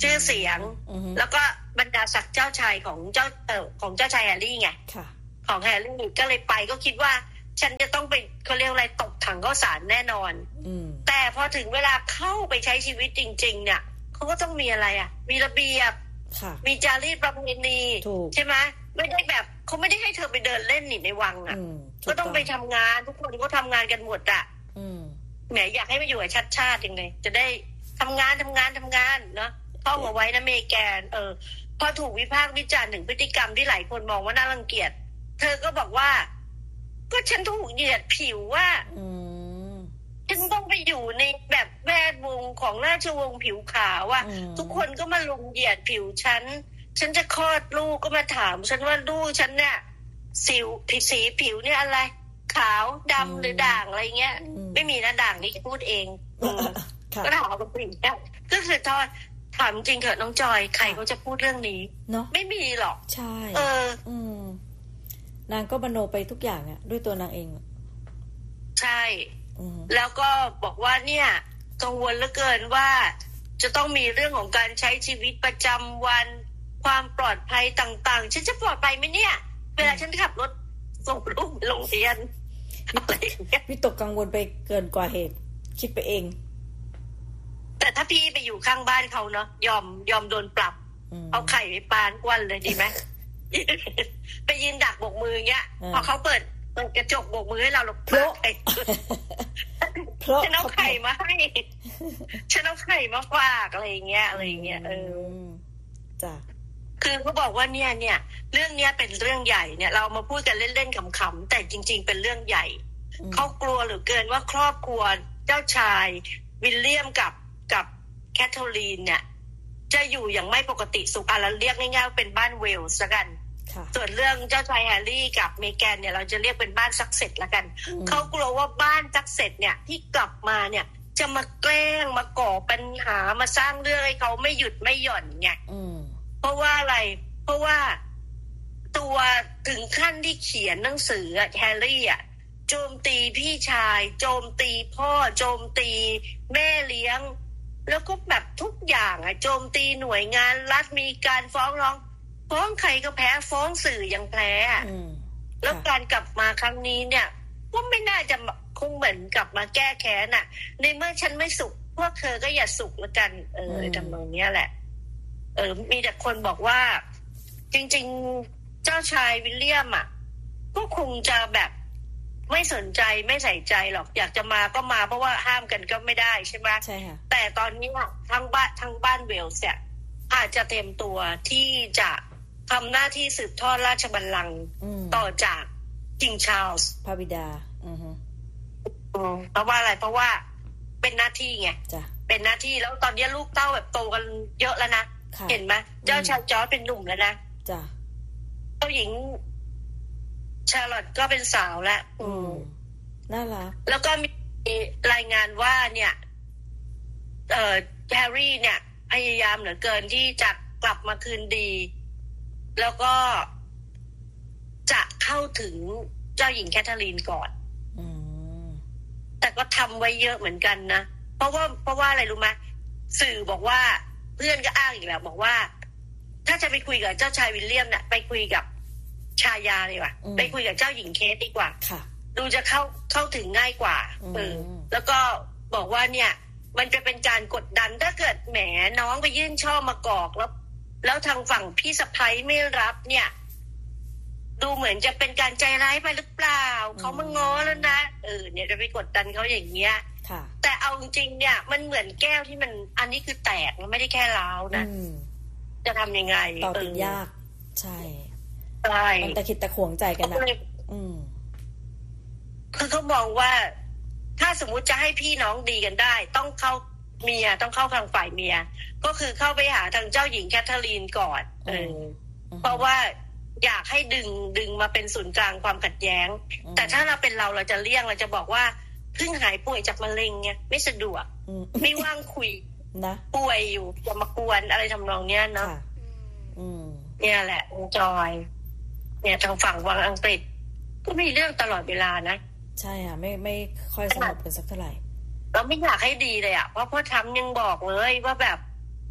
ชื่อเสียงแล้วก็บรรดาศักดิ์เจ้าชายของเจ้าเอ่อของเจ้าชายแฮร์รี่ไงของแฮร์รี่ก็เลยไปก็คิดว่าฉันจะต้องไปเขาเรียกอะไรตกถังข้าวสารแน่นอนแต่พอถึงเวลาเข้าไปใช้ชีวิตจริงๆเนี่ยเขาก็ต้องมีอะไรอ่ะมีระเบียบมีจารีตประเพณีใช่ไหมไม่ได้แบบเขาไม่ได้ให้เธอไปเดินเล่นนี่ในวังอ่ะก็ต้องไปทำงานทุกคนก็ทำงานกันหมดอ่ะแหมอยากให้มาอยู่กับชาติชาติยังไงจะได้ทำงานทำงานทำงานเนาะท่องเอาไว้นะเมแกนเออพอถูกวิพากษ์วิจารณ์ถึงพฤติกรรมที่หลายคนมองว่าน่ารังเกียจเธอก็บอกว่าก็ฉันถูกเหยียดผิวว่าฉันต้องไปอยู่ในแบบแวดวงของราชวงศ์ผิวขาวว่าทุกคนก็มาลุมเหยียดผิวฉันฉันจะคลอดลูกก็มาถามฉันว่าลูกฉันเนี่ยสิวสีผิวเนี่ยอะไรขาวดำหรือด่างอะไรเงี้ยไม่มีนะด่างนี่พูดเองก็ถามกับผู้หญิงก็คือทอดถามจริงเถอะน้องจอยใครเขาจะพูดเรื่องนี้เนาะไม่มีหรอกใช่เอออืมนางก็บรรโนไปทุกอย่างอ่ะด้วยตัวนางเองใช่แล้วก็บอกว่าเนี่ยกังวลเหลือเกินว่าจะต้องมีเรื่องของการใช้ชีวิตประจำวันความปลอดภัยต่างๆฉันจะปลอดภัยไหมเนี่ยเวลาฉันขับรถส่งลูกไปโรงเรียนวิตกกังวลไปเกินกว่าเหตุคิดไปเองแต่ถ้าพี่ไปอยู่ข้างบ้านเขาเนาะยอมยอมโดนปรับเอาไข่ไปปานกวนเลยดีไหม ไปยืนดักโบกมือเงี้ยพอเขาเปิดเปิดกระจกโบกมือให้เราเราเพลาะฉันเอาไข่มาให้ฉันเอาไข่มาฝากอะไรเงี้ยอะไรเงี้ยเออจ้ะคือเขาบอกว่าเนี่ยเนี่ยเรื่องเนี้ยเป็นเรื่องใหญ่เนี่ยเรามาพูดกันเล่นๆขำๆแต่จริงๆเป็นเรื่องใหญ่เขากลัวเหลือเกินว่าครอบครัวเจ้าชายวิลเลียมกับกับแคทเธอรีนเนี่ยจะอยู่อย่างไม่ปกติสุขอ่ะเราเรียกง่ายๆว่าเป็นบ้านเวลส์ละกันส่วนเรื่องเจ้าชายแฮร์รี่กับเมแกนเนี่ยเราจะเรียกเป็นบ้านซักเซ็ตละกันเขากลัวว่าบ้านซักเซ็ตเนี่ยที่กลับมาเนี่ยจะมาแกล้งมาก่อปัญหามาสร้างเรื่องให้เขาไม่หยุดไม่หย่อนไงเพราะว่าอะไรเพราะว่าตัวถึงขั้นที่เขียนหนังสือแฮร์รี่อ่ะโจมตีพี่ชายโจมตีพ่อโจมตีแม่เลี้ยงแล้วก็แบบทุกอย่างอ่ะโจมตีหน่วยงานรัฐมีการฟ้องร้องฟ้องใครก็แพ้ฟ้องสื่อยังแพ้แล้วการกลับมาครั้งนี้เนี่ยก็ไม่น่าจะคงเหมือนกลับมาแก้แค้นอ่ะในเมื่อฉันไม่สุขพวกเธอก็อย่าสุขละกันเออทำนองนี้แหละเออมีแต่คนบอกว่าจริงๆเจ้าชายวิลเลียมอ่ะก็คงจะแบบไม่สนใจไม่ใส่ใจหรอกอยากจะมาก็มาเพราะว่าห้ามกันก็ไม่ได้ใช่ไหมใช่ค่ะแต่ตอนนี้ทั้งบ้านทั้งบ้านเวลส์เนี่ยอาจจะเต็มตัวที่จะทำหน้าที่สืบทอดราชบัลลังก์ต่อจากคิงชาร์ลส์พระบิดาอือฮึเพราะว่าอะไรเพราะว่าเป็นหน้าที่ไงเป็นหน้าที่แล้วตอนนี้ลูกเต้าแบบโตกันเยอะแล้วนะเห็นไหมเจ้าชายจอร์จเป็นหนุ่มแล้วนะจ้ะเจ้าหญิงชาร์ลอตก็เป็นสาวแล้วอืมน่ารักแล้วก็มีรายงานว่าเนี่ยเอ่อแฮร์รี่เนี่ยพยายามเหลือเกินที่จะกลับมาคืนดีแล้วก็จะเข้าถึงเจ้าหญิงแคทเธอรีนก่อนอืมแต่ก็ทำไว้เยอะเหมือนกันนะเพราะว่าเพราะว่าอะไรรู้ไหมสื่อบอกว่าเพื่อนก็อ้างอีกแล้วบอกว่าถ้าจะไปคุยกับเจ้าชายวิลเลียมเนี่ยไปคุยกับชายาดีกว่าไปคุยกับเจ้าหญิงเคทดีกว่าดูจะเข้าเข้าถึงง่ายกว่าเออแล้วก็บอกว่าเนี่ยมันจะเป็นการกดดันถ้าเกิดแหมน้องไปยื่นช่อมากอกแล้วแล้วทางฝั่งพี่สะใภ้ไม่รับเนี่ยดูเหมือนจะเป็นการใจร้ายไปหรือเปล่าเขามาง้อแล้วนะเออเนี่ยจะไปกดดันเขาอย่างเงี้ยแต่เอาจริงๆเนี่ยมันเหมือนแก้วที่มันอันนี้คือแตกมันไม่ได้แค่ร้าวนะจะทำยังไงต่อติดยากใช่ใช่มันตะคิดตะขวงใจกันนะอืมคือเขามองว่าถ้าสมมุติจะให้พี่น้องดีกันได้ต้องเข้าเมียต้องเข้าทางฝ่ายเมียก็คือเข้าไปหาทางเจ้าหญิงแคทเธอรีนก่อนเออเพราะว่าอยากให้ดึงดึงมาเป็นศูนย์กลางความขัดแย้งแต่ถ้าเราเป็นเราเราจะเลี่ยงเราจะบอกว่าเพิ่งหายป่วยจากมะเร็งไงไม่สะดวกไม่ว่างคุยนะป่วยอยู่อย่ามากวนอะไรทำนองเนี้ยเนาะเนี่ยแหละจอยเนี่ยทางฝั่งวังอังกฤษก็มีเรื่องตลอดเวลานะใช่อ่ะไม่ไม่ค่อยสงบกันสักเท่าไหร่เราไม่อยากให้ดีเลยอ่ะเพราะพ่อทำยังบอกเลยว่าแบบ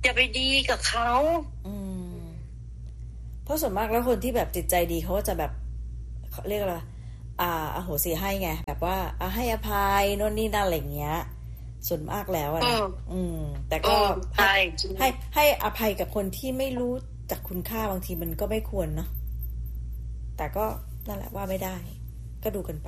อย่าไปดีกับเขาอืมเพราะส่วนมากแล้วคนที่แบบจิตใจดีเขาก็จะแบบเรียกอะไรอ่าอโหสิให้ไงแบบว่าอ่ะให้อภัยโน่นนี่นั่นอะไรเงี้ยส่วนมากแล้วอ่ะนะอืมแต่ก็ให้ให้ให้อภัยกับคนที่ไม่รู้จักคุณค่าบางทีมันก็ไม่ควรเนาะแต่ก็นั่นแหละว่าไม่ได้ก็ดูกันไป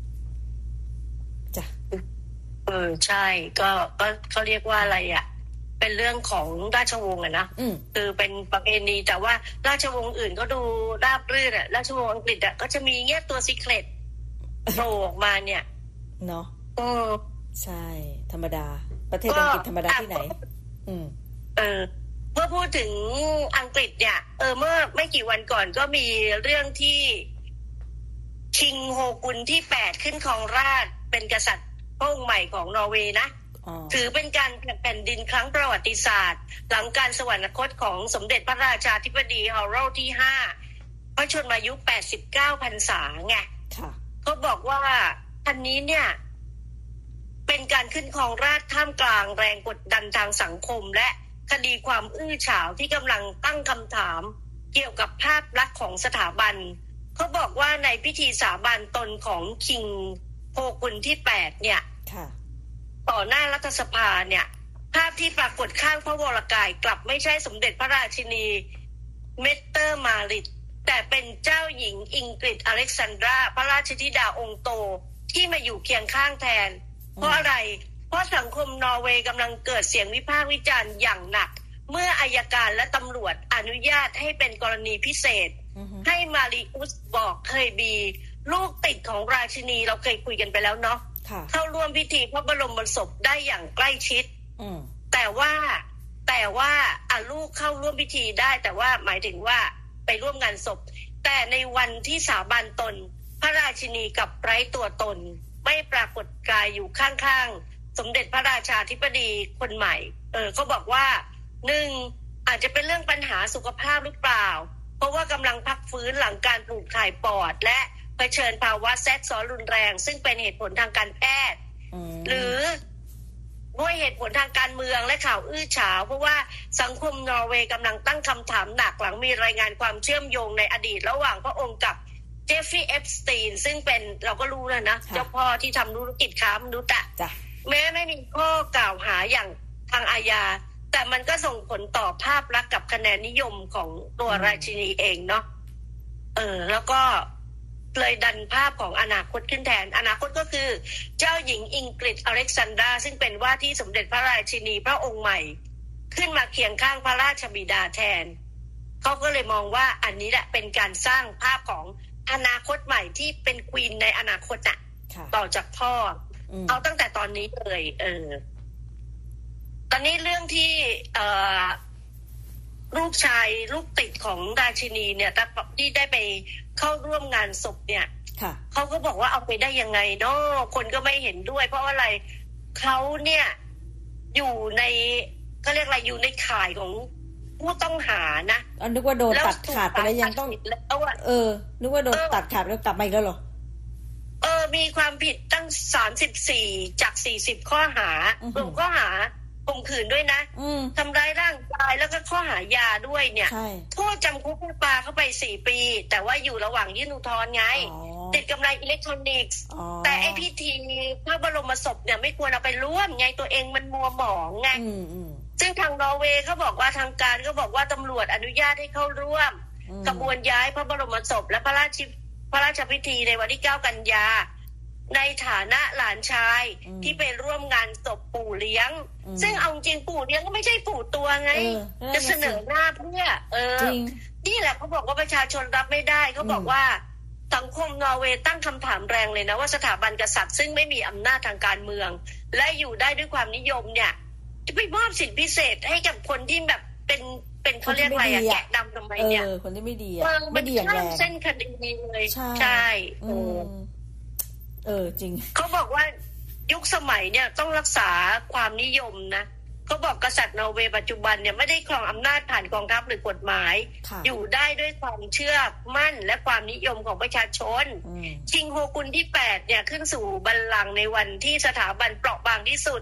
จ้ะเออใช่ก็ก็เขาเรียกว่าอะไรอ่ะเป็นเรื่องของราชวงศ์อะนะคือเป็นประเพณีแต่ว่าราชวงศ์อื่นก็ดูราบรื่นอะราชวงศ์อังกฤษอะก็จะมีเงี้ยตัวซีเคร็ตโผล่ออกมาเนี่ยเนาะเออใช่ธรรมดาประเทศอังกฤษธรรมดาที่ไหนอืมเออเมื่อพูดถึงอังกฤษเนี่ยเออเมื่อไม่กี่วันก่อนก็มีเรื่องที่คิงโฮกุนที่แปดขึ้นครองราชย์เป็นกษัตริย์พระองค์ใหม่ของนอร์เวย์นะถือเป็นการแผ่นดินครั้งประวัติศาสตร์หลังการสวรรคตของสมเด็จพระราชาธิบดีฮาร์โรลด์ที่ห้าพระชนมายุแปดสิบเก้าพรรษาไงเขาบอกว่าอันนี้เนี่ยเป็นการขึ้นครองราชย์ท่ามกลางแรงกดดันทางสังคมและคดีความอื้อฉาวที่กำลังตั้งคำถามเกี่ยวกับภาพลักษณ์ของสถาบันเขาบอกว่าในพิธีสาบานตนของคิงโฮกุนที่แปดเนี่ยต่อหน้ารัฐสภาเนี่ยภาพที่ปรากฏข้างพระวรกายกลับไม่ใช่สมเด็จพระราชินีเมตเตอร์มาริตแต่เป็นเจ้าหญิงอิงกฤษอเล็กซานดราพระราชธิดาองค์โตที่มาอยู่เคียงข้างแทนเพราะอะไรเพราะสังคมนอร์เวย์กำลังเกิดเสียงวิพากษ์วิจารณ์อย่างหนักเมื่ออัยการและตำรวจอนุญาตให้เป็นกรณีพิเศษ uh-huh. ให้มาริอุสบอกเคยบีลูกติดของราชินีเราเคยคุยกันไปแล้วเนาะ uh-huh. เข้าร่วมพิธีพระบรมศพได้อย่างใกล้ชิด uh-huh. แต่ว่าแต่ว่าอ่ะลูกเข้าร่วมพิธีได้แต่ว่าหมายถึงว่าไปร่วมงานศพแต่ในวันที่สาบานตนพระราชินีกับไร้ตัวตนไม่ปรากฏกายอยู่ข้างๆสมเด็จพระราชาธิบดีคนใหม่เออเขาบอกว่าหนึ่งอาจจะเป็นเรื่องปัญหาสุขภาพหรือเปล่าเพราะว่ากำลังพักฟื้นหลังการปลูกถ่ายปอดและเผชิญภาวะแทรกซ้อนรุนแรงซึ่งเป็นเหตุผลทางการแพทย์หรือด้วยเหตุผลทางการเมืองและข่าวอื้อฉาวเพราะว่าสังคมนอร์เวย์กำลังตั้งคำถามหนักหลังมีรายงานความเชื่อมโยงในอดีตระหว่างพระองค์กับเจฟฟรีย์ เอปสตีนซึ่งเป็นเราก็รู้แล้วนะเจ้าพ่อที่ทำธุรกิจค้ามนุษย์อะแม้ไม่มีข้อกล่าวหาอย่างทางอาญาแต่มันก็ส่งผลต่อภาพลักษณ์กับคะแนนนิยมของตัวราชินีเองเนาะเออแล้วก็เลยดันภาพของอนาคตขึ้นแทนอนาคตก็คือเจ้าหญิงอิงกฤษอเล็กซานดราซึ่งเป็นว่าที่สมเด็จพระราชินีพระองค์ใหม่ขึ้นมาเคียงข้างพระราชบิดาแทนเขาก็เลยมองว่าอันนี้แหละเป็นการสร้างภาพของอนาคตใหม่ที่เป็นควีนในอนาคตน่ะต่อจากพ่อเอาตั้งแต่ตอนนี้เลยเออตอนนี้เรื่องที่เอ่อลูกชายลูกติดของราชินีเนี่ยที่ได้ไปเข้าร่วมงานศพเนี่ยเขาก็บอกว่าเอาไปได้ยังไงเนาะคนก็ไม่เห็นด้วยเพราะอะไรเขาเนี่ยอยู่ในก็เรียกอะไรอยู่ในข่ายของผู้ต้องหานะอันนึกว่าโดนตัดขาดไปแล้วยังต้องเออนึกว่าโดนตัดขาดแล้วกลับมาอีกแล้วเหรอเออมีความผิดตั้งสามสิบสี่จากสี่สิบข้อหารวมข้อหาข่มขืนด้วยนะทำร้ายร่างกายแล้วก็ข้อหายาด้วยเนี่ยโทษจำคุกปลาเข้าไปสี่ปีแต่ว่าอยู่ระหว่างยื่นอุทธรณ์ไงติดกำไรอิเล็กทรอนิกส์แต่ไอพิธีพระบรมศพเนี่ยไม่ควรเอาไปร่วมไงตัวเองมันมัวหมองไงซึ่งทางนอร์เวย์เขาบอกว่าทางการก็บอกว่าตำรวจอนุญาตให้เข้าร่วมกระบวนย้ายพระบรมศพและพระราชพระราชพิธีในวันที่เก้ากันยาในฐานะหลานชายที่ไปร่วมงานศพปู่เลี้ยงซึ่งเอาจริงปู่เลี้ยงก็ไม่ใช่ปู่ตัวไงจะเสนอหน้าเพื่อเออนี่แหละเขาบอกว่าประชาชนรับไม่ได้เขาบอกว่าสังคมนอร์เวย์ตั้งคำถามแรงเลยนะว่าสถาบันกษัตริย์ซึ่งไม่มีอำนาจทางการเมืองและอยู่ได้ด้วยความนิยมเนี่ยจะไปมอบสิทธิพิเศษให้กับคนที่แบบเป็นเป็นเขาเรียกอะไรอะแกะดำทำไมเนี่ยเออคนที่ไม่ดีอะไม่ดีอย่างแรงเส้นคดีเลยใช่เออเออจริงเขาบอกว่ายุคสมัยเนี่ยต้องรักษาความนิยมนะเขาบอกกษัตริย์นอร์เวย์ปัจจุบันเนี่ยไม่ได้ครองอำนาจผ่านกองทัพหรือกฎหมายอยู่ได้ด้วยความเชื่อมั่นและความนิยมของประชาชนคิงโฮกุนที่แปดเนี่ยขึ้นสู่บัลลังก์ในวันที่สถาบันเปราะบางที่สุด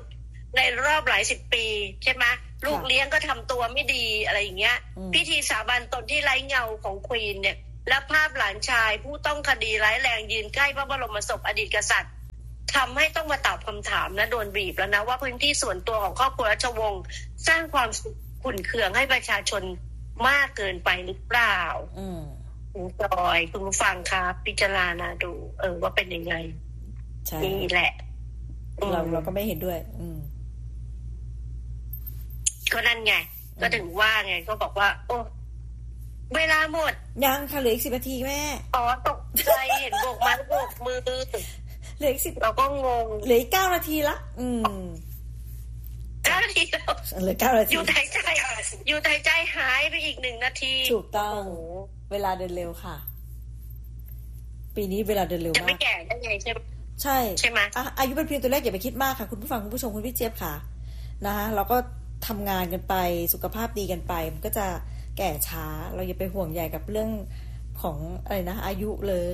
ในรอบหลายสิบปีใช่ไหมลูกเลี้ยงก็ทำตัวไม่ดีอะไรอย่างเงี้ยพิธีสาบานตนที่ไร้เงาของควีนเนี่ยและภาพหลานชายผู้ต้องคดีร้ายแรงยืนใกล้พระบรมศพอดีตกษัตริย์ทำให้ต้องมาตอบคำถามนะโดนบีบแล้วนะว่าพื้นที่ส่วนตัวของครอบครัวราชวงศ์สร้างความขุ่นเคืองให้ประชาชนมากเกินไปหรือเปล่าอืมคุณจอยคุณผู้ฟังครับพิจารณาดูเออว่าเป็นยังไงนี่แหละเราเราก็ไม่เห็นด้วยอืมก็นั่นไงก็ถึงว่าไงก็บอกว่าโอ้เวลาหมดยังค่ะเหลืออีกสิบนาทีแม่อ๋อตกใจเห็นโบกไม้โบกมือเหลืออีกสิบเราก็งงเหลืออีกเก้านาทีละอืมเก้านาทีแล้วเหลือเก้านาทีอยู่หายใจอยู่หายใจหายไปอีกหนึ่งนาทีถูกต้องเวลาเดินเร็วค่ะปีนี้เวลาเดินเร็วมากจะไม่แก่ได้ไงใช่ใช่ใช่ไหมอายุเป็นเพียงตัวเลขอย่าไปคิดมากค่ะคุณผู้ฟังคุณผู้ชมคุณพี่เจี๊ยบค่ะนะคะเราก็ทำงานกันไปสุขภาพดีกันไปมันก็จะแก่ช้าเราอย่าไปห่วงใยกับเรื่องของอะไรนะอายุเลย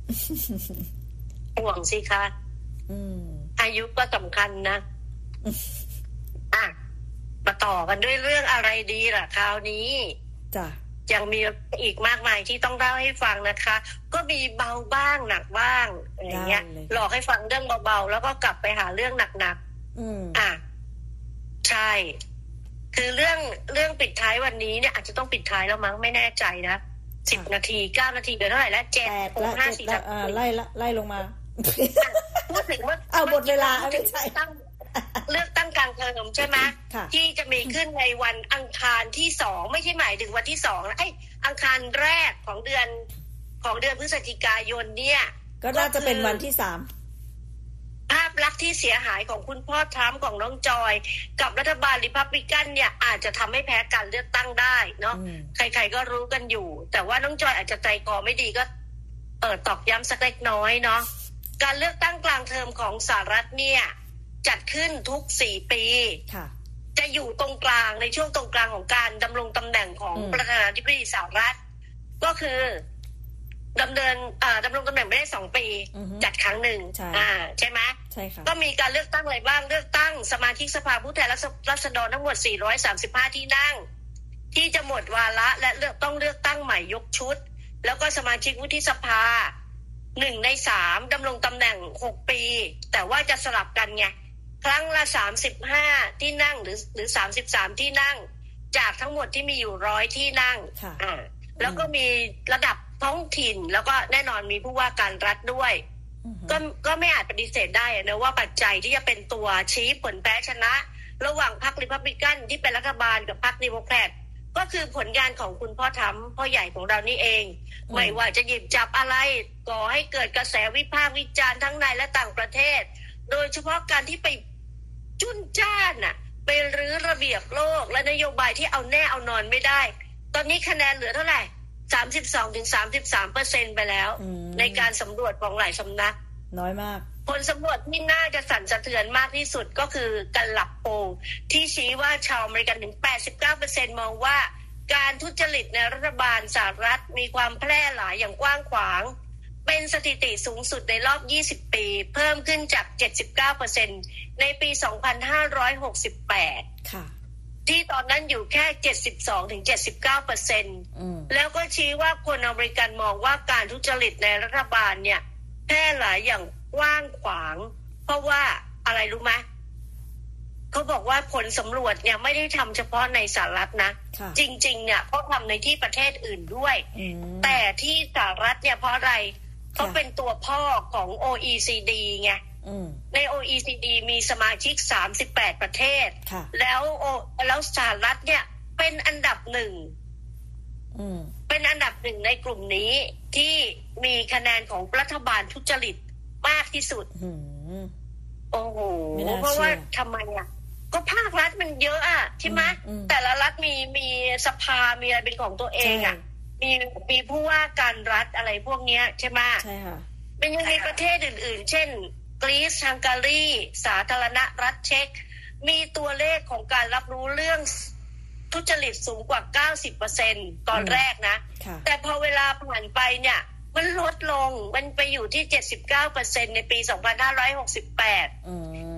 ห่วงสิคะอืมอายุก็สำคัญนะอ่ะมาต่อกันด้วยเรื่องอะไรดีล่ะคราวนี้จ้ะยังมีอีกมากมายที่ต้องเล่าให้ฟังนะคะก็มีเบาบ้างหนักบ้างอะไรเงี้ยหลอกให้ฟังเรื่องเบาๆแล้วก็กลับไปหาเรื่องหนักๆอืมอ่ะใช่คือเรื่องเรื่องปิดท้ายวันนี้เนี่ยอาจจะต้องปิดท้ายแล้วมั้งไม่แน่ใจนะสิบนาทีเก้านาทีเดี๋ยวเท่าไหร่แล้วเจ็ดหกห้าสี่สามไล่ละไล่ลงมาพูดถึงว่าเอาหมดเวลาไม่ใช่ตั้งเลือกตั้งกลางเทอมใช่ไหมที่จะมีขึ้นในวันอังคารที่สองไม่ใช่หมายถึงวันที่สองนะไอ้อังคารแรกของเดือนของเดือนพฤศจิกายนเนี่ยก็น่าจะเป็นวันที่สามภาพลักษณ์ที่เสียหายของคุณพ่อทรัมป์ของน้องจอยกับรัฐบาลริพับลิกันเนี่ยอาจจะทำให้แพ้การเลือกตั้งได้เนาะใครๆก็รู้กันอยู่แต่ว่าน้องจอยอาจจะใจคอไม่ดีก็เออตอกย้ำสักเล็กน้อยเนาะการเลือกตั้งกลางเทอมของสหรัฐเนี่ยจัดขึ้นทุกสี่ปีจะอยู่ตรงกลางในช่วงตรงกลางของการดำรงตำแหน่งของประธานาธิบดีสหรัฐก็คือดำเนินดำรงตำแหน่งไม่ได้สองปีจัดครั้งหนึ่งอ่าใช่ไหมใช่ค่ะก็มีการเลือกตั้งอะไรบ้างเลือกตั้งสมาชิกสภาผู้แทนราษฎรทั้งหมดสี่ร้อยสามสิบห้าที่นั่งที่จะหมดวาระและเลือกต้องเลือกตั้งใหม่ยกชุดแล้วก็สมาชิกวุฒิสภาหนึ่งในสามดำรงตำแหน่งหกปีแต่ว่าจะสลับกันไงครั้งละสามสิบห้าที่นั่งหรือหรือสามสิบสามที่นั่งจากทั้งหมดที่มีอยู่ร้อยที่นั่งอ่าแล้วก็มีระดับท้องถิ่นแล้วก็แน่นอนมีผู้ว่าการรัฐด้วยก็ก็ไม่อาจปฏิเสธได้นะว่าปัจจัยที่จะเป็นตัวชี้ผลแพ้ชนะระหว่างพรรคริพับลิกันที่เป็นรัฐบาลกับพรรคเดโมแครตก็คือผลงานของคุณพ่อทรัมป์พ่อใหญ่ของเรานี่เองไม่ว่าจะหยิบจับอะไรก่อให้เกิดกระแสวิพากษ์วิจารณ์ทั้งในและต่างประเทศโดยเฉพาะการที่ไปจุนจ้านน่ะไปรื้อระเบียบโลกและนโยบายที่เอาแน่เอานอนไม่ได้ตอนนี้คะแนนเหลือเท่าไหร่ สามสิบสองถึงสามสิบสามเปอร์เซ็นต์ ไปแล้วในการสำรวจของหลายสำนักน้อยมากผลสำรวจที่น่าจะสั่นสะเทือนมากที่สุดก็คือการหลับโพลที่ชี้ว่าชาวอเมริกันถึง แปดสิบเก้าเปอร์เซ็นต์ มองว่าการทุจริตในรัฐบาลสหรัฐมีความแพร่หลายอย่างกว้างขวางเป็นสถิติสูงสุดในรอบยี่สิบปีเพิ่มขึ้นจาก เจ็ดสิบเก้าเปอร์เซ็นต์ ในปี สองพันห้าร้อยหกสิบแปดค่ะที่ตอนนั้นอยู่แค่ เจ็ดสิบสองถึงเจ็ดสิบเก้าเปอร์เซ็นต์ แล้วก็ชี้ว่าคนอเมริกันมองว่าการทุจริตในรัฐบาลเนี่ยแพร่หลายอย่างกว้างขวางเพราะว่าอะไรรู้ไหมเขาบอกว่าผลสำรวจเนี่ยไม่ได้ทำเฉพาะในสหรัฐนะจริงๆเนี่ยเขาทำในที่ประเทศอื่นด้วยแต่ที่สหรัฐเนี่ยเพราะอะไรเขาเป็นตัวพ่อของ โอ อี ซี ดี ไงใน โอ อี ซี ดี มีสมาชิกสามสิบแปดประเทศแล้วแล้วสหรัฐเนี่ยเป็นอันดับหนึ่งเป็นอันดับหนึ่งในกลุ่มนี้ที่มีคะแนนของรัฐบาลทุจริตมากที่สุดโอ้โหเพราะว่าทำไมอ่ะก็ภาครัฐมันเยอะอ่ะใช่ไหมแต่ละรัฐมีมีสภามีอะไรเป็นของตัวเองอ่ะมีมีผู้ว่าการรัฐอะไรพวกเนี้ยใช่ไหมใช่ค่ะเป็นยังไงประเทศอื่นๆเช่นกรีซฮังการีสาธารณรัฐเช็กมีตัวเลขของการรับรู้เรื่องทุจริตสูงกว่า เก้าสิบเปอร์เซ็นต์ ตอนแรกนะแต่พอเวลาผ่านไปเนี่ยมันลดลงมันไปอยู่ที่ เจ็ดสิบเก้าเปอร์เซ็นต์ ในปี สองพันห้าร้อยหกสิบแปด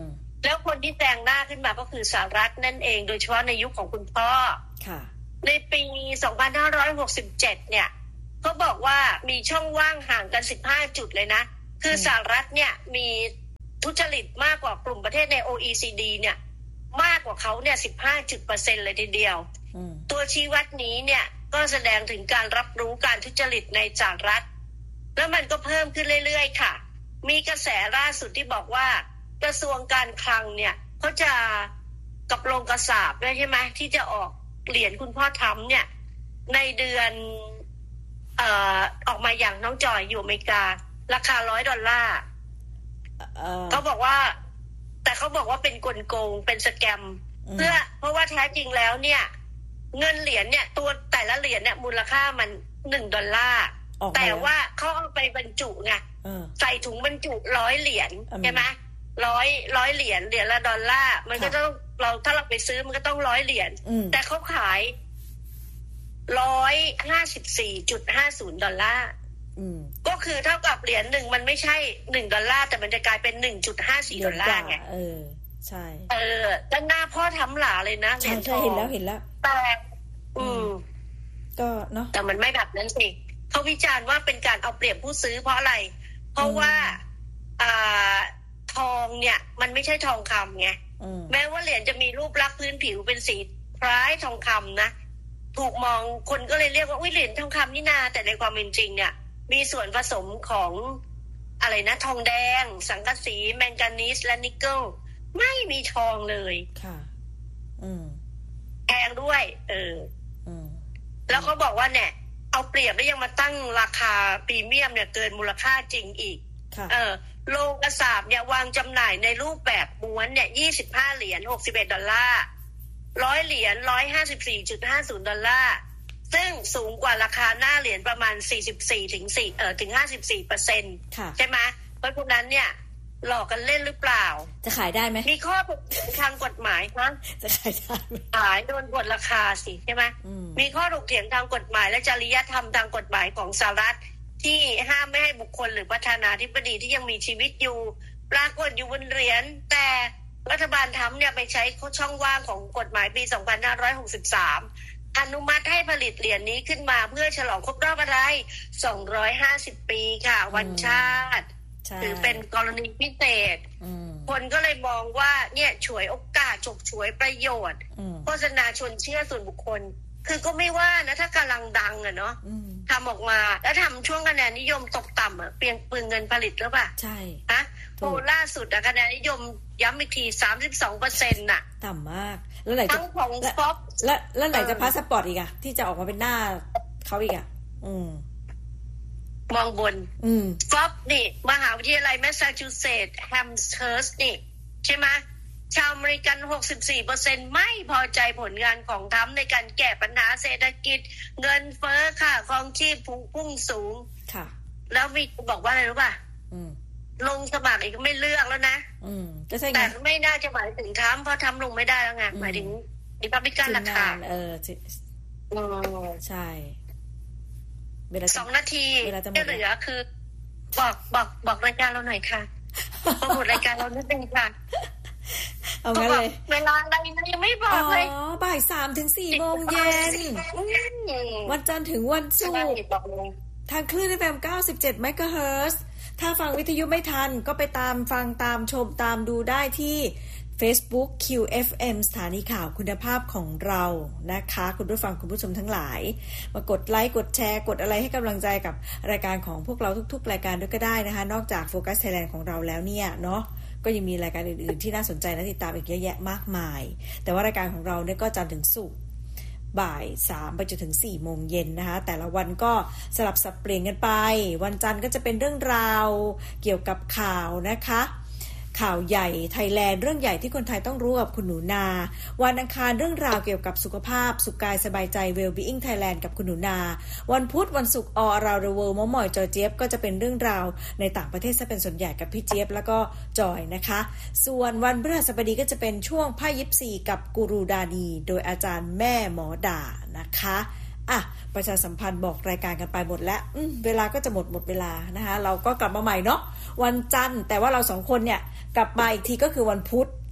แล้วคนที่แซงหน้าขึ้นมาก็คือสหรัฐนั่นเองโดยเฉพาะในยุคของคุณพ่อค่ะในปีสองพันห้าร้อยหกสิบเจ็ดเนี่ยเขาบอกว่ามีช่องว่างห่างกันสิบห้าจุดเลยนะคือสหรัฐเนี่ยมีทุจริตมากกว่ากลุ่มประเทศใน โอ อี ซี ดี เนี่ยมากกว่าเขาเนี่ย สิบห้าจุดเปอร์เซ็นต์ เลยทีเดียวตัวชี้วัดนี้เนี่ยก็แสดงถึงการรับรู้การทุจริตในสหรัฐแล้วมันก็เพิ่มขึ้นเรื่อยๆค่ะมีกระแสล่าสุดที่บอกว่ากระทรวงการคลังเนี่ยเขาจะกับโรงกระสาบด้วยใช่ไหมที่จะออกเหรียญคุณพ่อทำเนี่ยในเดือนเอ่อออกมาอย่างน้องจอยอยู่อเมริการาคาร้อยดอลลาร์เขาบอกว่าแต่เขาบอกว่าเป็นกลโกงเป็นสแกมเพื่อเพราะว่าแท้จริงแล้วเนี่ยเงินเหรียญเนี่ยตัวแต่ละเหรียญเนี่ยมูลค่ามันหนึ่งดอลลาร์แต่ว่าเขาเอาไปบรรจุไงใส่ถุงบรรจุร้อยเหรียญใช่ไหมร้อยร้อยเหรียญเหรียญละดอลลาร์มันก็ต้องเราถ้าเราไปซื้อมันก็ต้องร้อยเหรียญแต่เขาขายร้อยห้าสิบสี่จุดห้าศูนย์ดอลลาร์ก็คือเท่ากับเหรียญหนึ่งมันไม่ใช่หนึ่งดอลลาร์แต่มันจะกลายเป็นหนึ่งจุดห้าสี่ดอลลาร์ไงเออใช่เออด้านหน้าพ่อทำหลาเลยนะใช่ใช่เห็นแล้วเห็นแล้วแต่อืมก็เนาะแต่มันไม่แบบนั้นสิเขาวิจารณ์ว่าเป็นการเอาเปรียบผู้ซื้อเพราะอะไรเพราะว่าอ่าทองเนี่ยมันไม่ใช่ทองคำไงแม้ว่าเหรียญจะมีรูปลักษณ์พื้นผิวเป็นสีคล้ายทองคำนะถูกมองคนก็เลยเรียกว่าอุ้ยเหรียญทองคำนี่นาแต่ในความเป็นจริงเนี่ยมีส่วนผสมของอะไรนะทองแดงสังกะสีแมงกานีสและนิกเกิลไม่มีทองเลยค่ะอืมแพงด้วยเอออืมแล้วเขาบอกว่าเนี่ยเอาเปรียบแล้วยังมาตั้งราคาพรีเมียมเนี่ยเกินมูลค่าจริงอีกเออโลงกระสาบเนี่ยวางจำหน่ายในรูปแบบม้วนเนี่ยยี่สิบห้าเหรียญหกสิบเอ็ดดอลลาร์ร้อยเหรียญร้อยห้าสิบสี่จุดห้าศูนย์ดอลลาร์ซึ่งสูงกว่าราคาหน้าเหรียญประมาณสี่สิบสี่ถึงสี่เอ่อถึงห้าสิบสี่เปอร์เซ็นต์ใช่ไหมเพราะฉะนั้นเนี่ยหลอกกันเล่นหรือเปล่าจะขายได้ไหมมีข้อทางกฎหมายคะจะขายได้ไหมขายโดนกดราคาสิใช่ไหมมีข้อถกเถียงทางกฎหมายและจริยธรรมทางกฎหมายของสหรัฐที่ห้ามไม่ให้บุคคลหรือประธานาธิบดีที่ยังมีชีวิตอยู่ปรากฏอยู่บนเหรียญแต่รัฐบาลทำเนี่ยไปใช้ช่องว่างของกฎหมายปีสองพันห้าร้อยหกสิบสามอนุมัติให้ผลิตเหรียญนี้ขึ้นมาเพื่อฉลองครบรอบอะไรสองร้อยห้าสิบปีค่ะวันชาติถือเป็นกรณีพิเศษคนก็เลยมองว่าเนี่ยฉวยโอกาสฉกฉวยประโยชน์โฆษณาชวนเชื่อส่วนบุคคลคือก็ไม่ว่านะถ้ากำลังดังอะเนาะทำออกมาแล้วทำช่วงคะแนนนิยมตกต่ำอะเปลี่ยนเปลืองเงินผลิตหรือเปล่าใช่ฮะโพลล่าสุดอะคะแนนนิยมย้ำอีกที สามสิบสองเปอร์เซ็นต์ น่ะต่ำมากแล้วไหนจะของฟ็อกและแล้วไหนจะพาสปอร์ตอีกอะที่จะออกมาเป็นหน้าเขาอีกอะอืมมองบนอืมฟ็อกนี่มหาวิทยาลัยแมสซาชูเซตส์แฮมสเฮิร์สต์นี่ใช่ไหมชาวอเมริกัน หกสิบสี่เปอร์เซ็นต์ ไม่พอใจผลงานของทรัมป์ในการแก้ปัญหาเศรษฐกิจเงินเฟ้อค่ะครองชีพพุ่งสูงค่ะแล้วมีบอกว่าอะไรรู้ป่ะลงสมัครอีกก็ไม่เลือกแล้วนะแต่ไม่น่าจะหมายถึงทรัมป์เพราะทรัมป์ลงไม่ได้แล้วไงหมายถึงริพับลิกันราคาเออใช่สองนาทีที่เหลือคือบอกบอกบอกรายการเราหน่อยค่ะโปรโมทรายการเรานิดนึงค่ะเอางั้นเลยเวลาอะไรนะยังไม่บอกเลยอ๋อบ่ายสามถึงสี่โมงเย็นวันจันทร์ถึงวันศุกร์ทางคลื่น เอฟ เอ็ม เก้าสิบเจ็ด เมกะเฮิรตซ์ถ้าฟังวิทยุไม่ทันก็ไปตามฟังตามชมตามดูได้ที่ Facebook คิว เอฟ เอ็ม สถานีข่าวคุณภาพของเรานะคะคุณผู้ฟังคุณผู้ชมทั้งหลายมากดไลค์กดแชร์กดอะไรให้กำลังใจกับรายการของพวกเราทุกๆรายการด้วยก็ได้นะคะนอกจาก Focus Thailand ของเราแล้วเนี่ยเนาะก็ยังมีรายการอื่นๆที่น่าสนใจและติดตามอีกเยอะแยะมากมายแต่ว่ารายการของเราเนี่ยก็จันทร์ถึงศุกร์บ่ายสามไปจนถึงสี่โมงเย็นนะคะแต่ละวันก็สลับสับเปลี่ยนกันไปวันจันทร์ก็จะเป็นเรื่องราวเกี่ยวกับข่าวนะคะข่าวใหญ่ไทยแลนด์เรื่องใหญ่ที่คนไทยต้องรู้กับคุณหนูนาวันอังคารเรื่องราวเกี่ยวกับสุขภาพสุขกายสบายใจ Well-being Thailand กับคุณหนูนาวันพุธวันศุกร์ All Around the World มอมอยจอยเจี๊ยบก็จะเป็นเรื่องราวในต่างประเทศซะเป็นส่วนใหญ่กับพี่เจี๊ยบแล้วก็จอยนะคะส่วนวันพฤหัสบดีก็จะเป็นช่วงไพ่ยิปซีกับกูรูดานีโดยอาจารย์แม่หมอด่านะคะอ่ะประชาสัมพันธ์บอกรายการกันไปหมดแล้วเวลาก็จะหมดหมดเวลานะคะเราก็กลับมาใหม่เนาะวันจันทร์แต่ว่าเราสองคนเนี่ยกลับมาอีกทีก็คือวันพุธ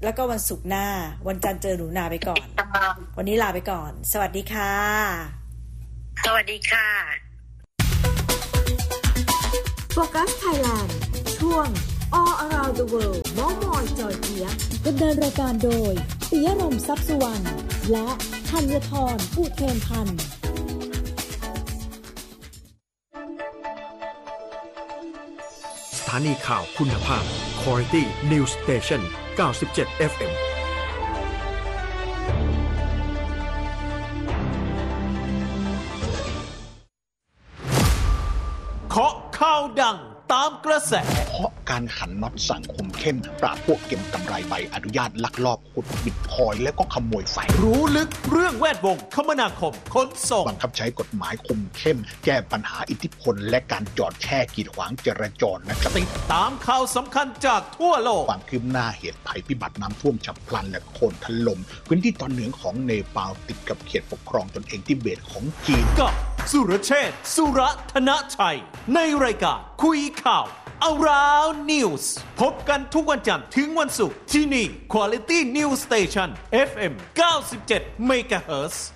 แล้วก็วันศุกร์หน้าวันจันทร์เจอหนูนาไปก่อนวันนี้ลาไปก่อนสวัสดีค่ะสวัสดีค่ะโฟกัสไทยแลนด์ช่วง All Around the World น้องมอยจอยเพียดำเนินรายการโดยปิยะรมทรัพย์สุวรรณและธัญพรผู้เทนพันธ์สถานีข่าวคุณภาพ Quality News Station เก้าสิบเจ็ด เอฟ เอ็มเคาะข่าวดังตามกระแสเพราะการขันน็อตสังคมเข้มปราบพวกเก็บกำไรใบอนุญาตลักลอบขุดบิตคอยน์และก็ขโมยไฟรู้ลึกเรื่องแวดวงคมนาคมขนส่งบังคับใช้กฎหมายคุมเข้มแก้ปัญหาอิทธิพลและการจอดแช่กีดขวางจราจรนะครับติดตามข่าวสำคัญจากทั่วโลกความคืบหน้าเหตุภัยพิบัติน้ำท่วมฉับพลันและโคลนถล่มพื้นที่ตอนเหนือของเนปาลติดกับเขตปกครองตนเองทิเบตของจีนกับสุรเชษฐ์สุรธนชัยในรายการคุยข่าวAround News พบกันทุกวันจันทร์ถึงวันศุกร์ที่นี่ Quality News Station เอฟ เอ็ม เก้าสิบเจ็ด เมกะเฮิรตซ์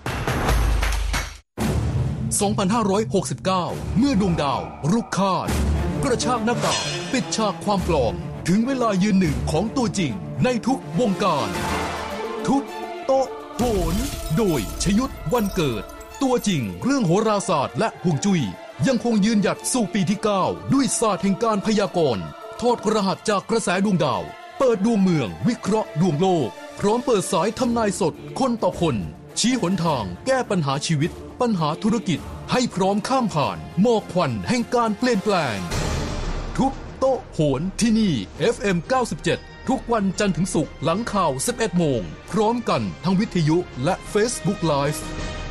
สองพันห้าร้อยหกสิบเก้า เมื่อดวงดาวรุกคาดกระชากหน้ากากปิดฉากความปลอมถึงเวลายืนหนึ่งของตัวจริงในทุกวงการทุบโต๊ะโหนโดยชยุทธวันเกิดตัวจริงเรื่องโหราศาสตร์และฮวงจุ้ยยังคงยืนหยัดสู่ปีที่เก้าด้วยศาสตร์แห่งการพยากรณ์ทอดรหัสจากกระแสดวงดาวเปิดดวงเมืองวิเคราะห์ดวงโลกพร้อมเปิดสายทำนายสดคนต่อคนชี้หนทางแก้ปัญหาชีวิตปัญหาธุรกิจให้พร้อมข้ามผ่านหมอกควันแห่งการเปลี่ยนแปลงทุบโต๊ะโหนที่นี่ เอฟ เอ็ม เก้าสิบเจ็ด ทุกวันจันทร์ถึงศุกร์หลังข่าว สิบเอ็ดโมงพร้อมกันทั้งวิทยุและ Facebook Live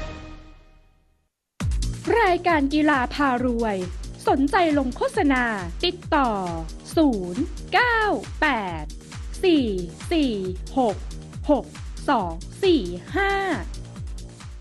รายการกีฬาพารวยสนใจลงโฆษณาติดต่อศูนย์ เก้า แปด สี่ สี่ หก หก สอง สี่ ห้า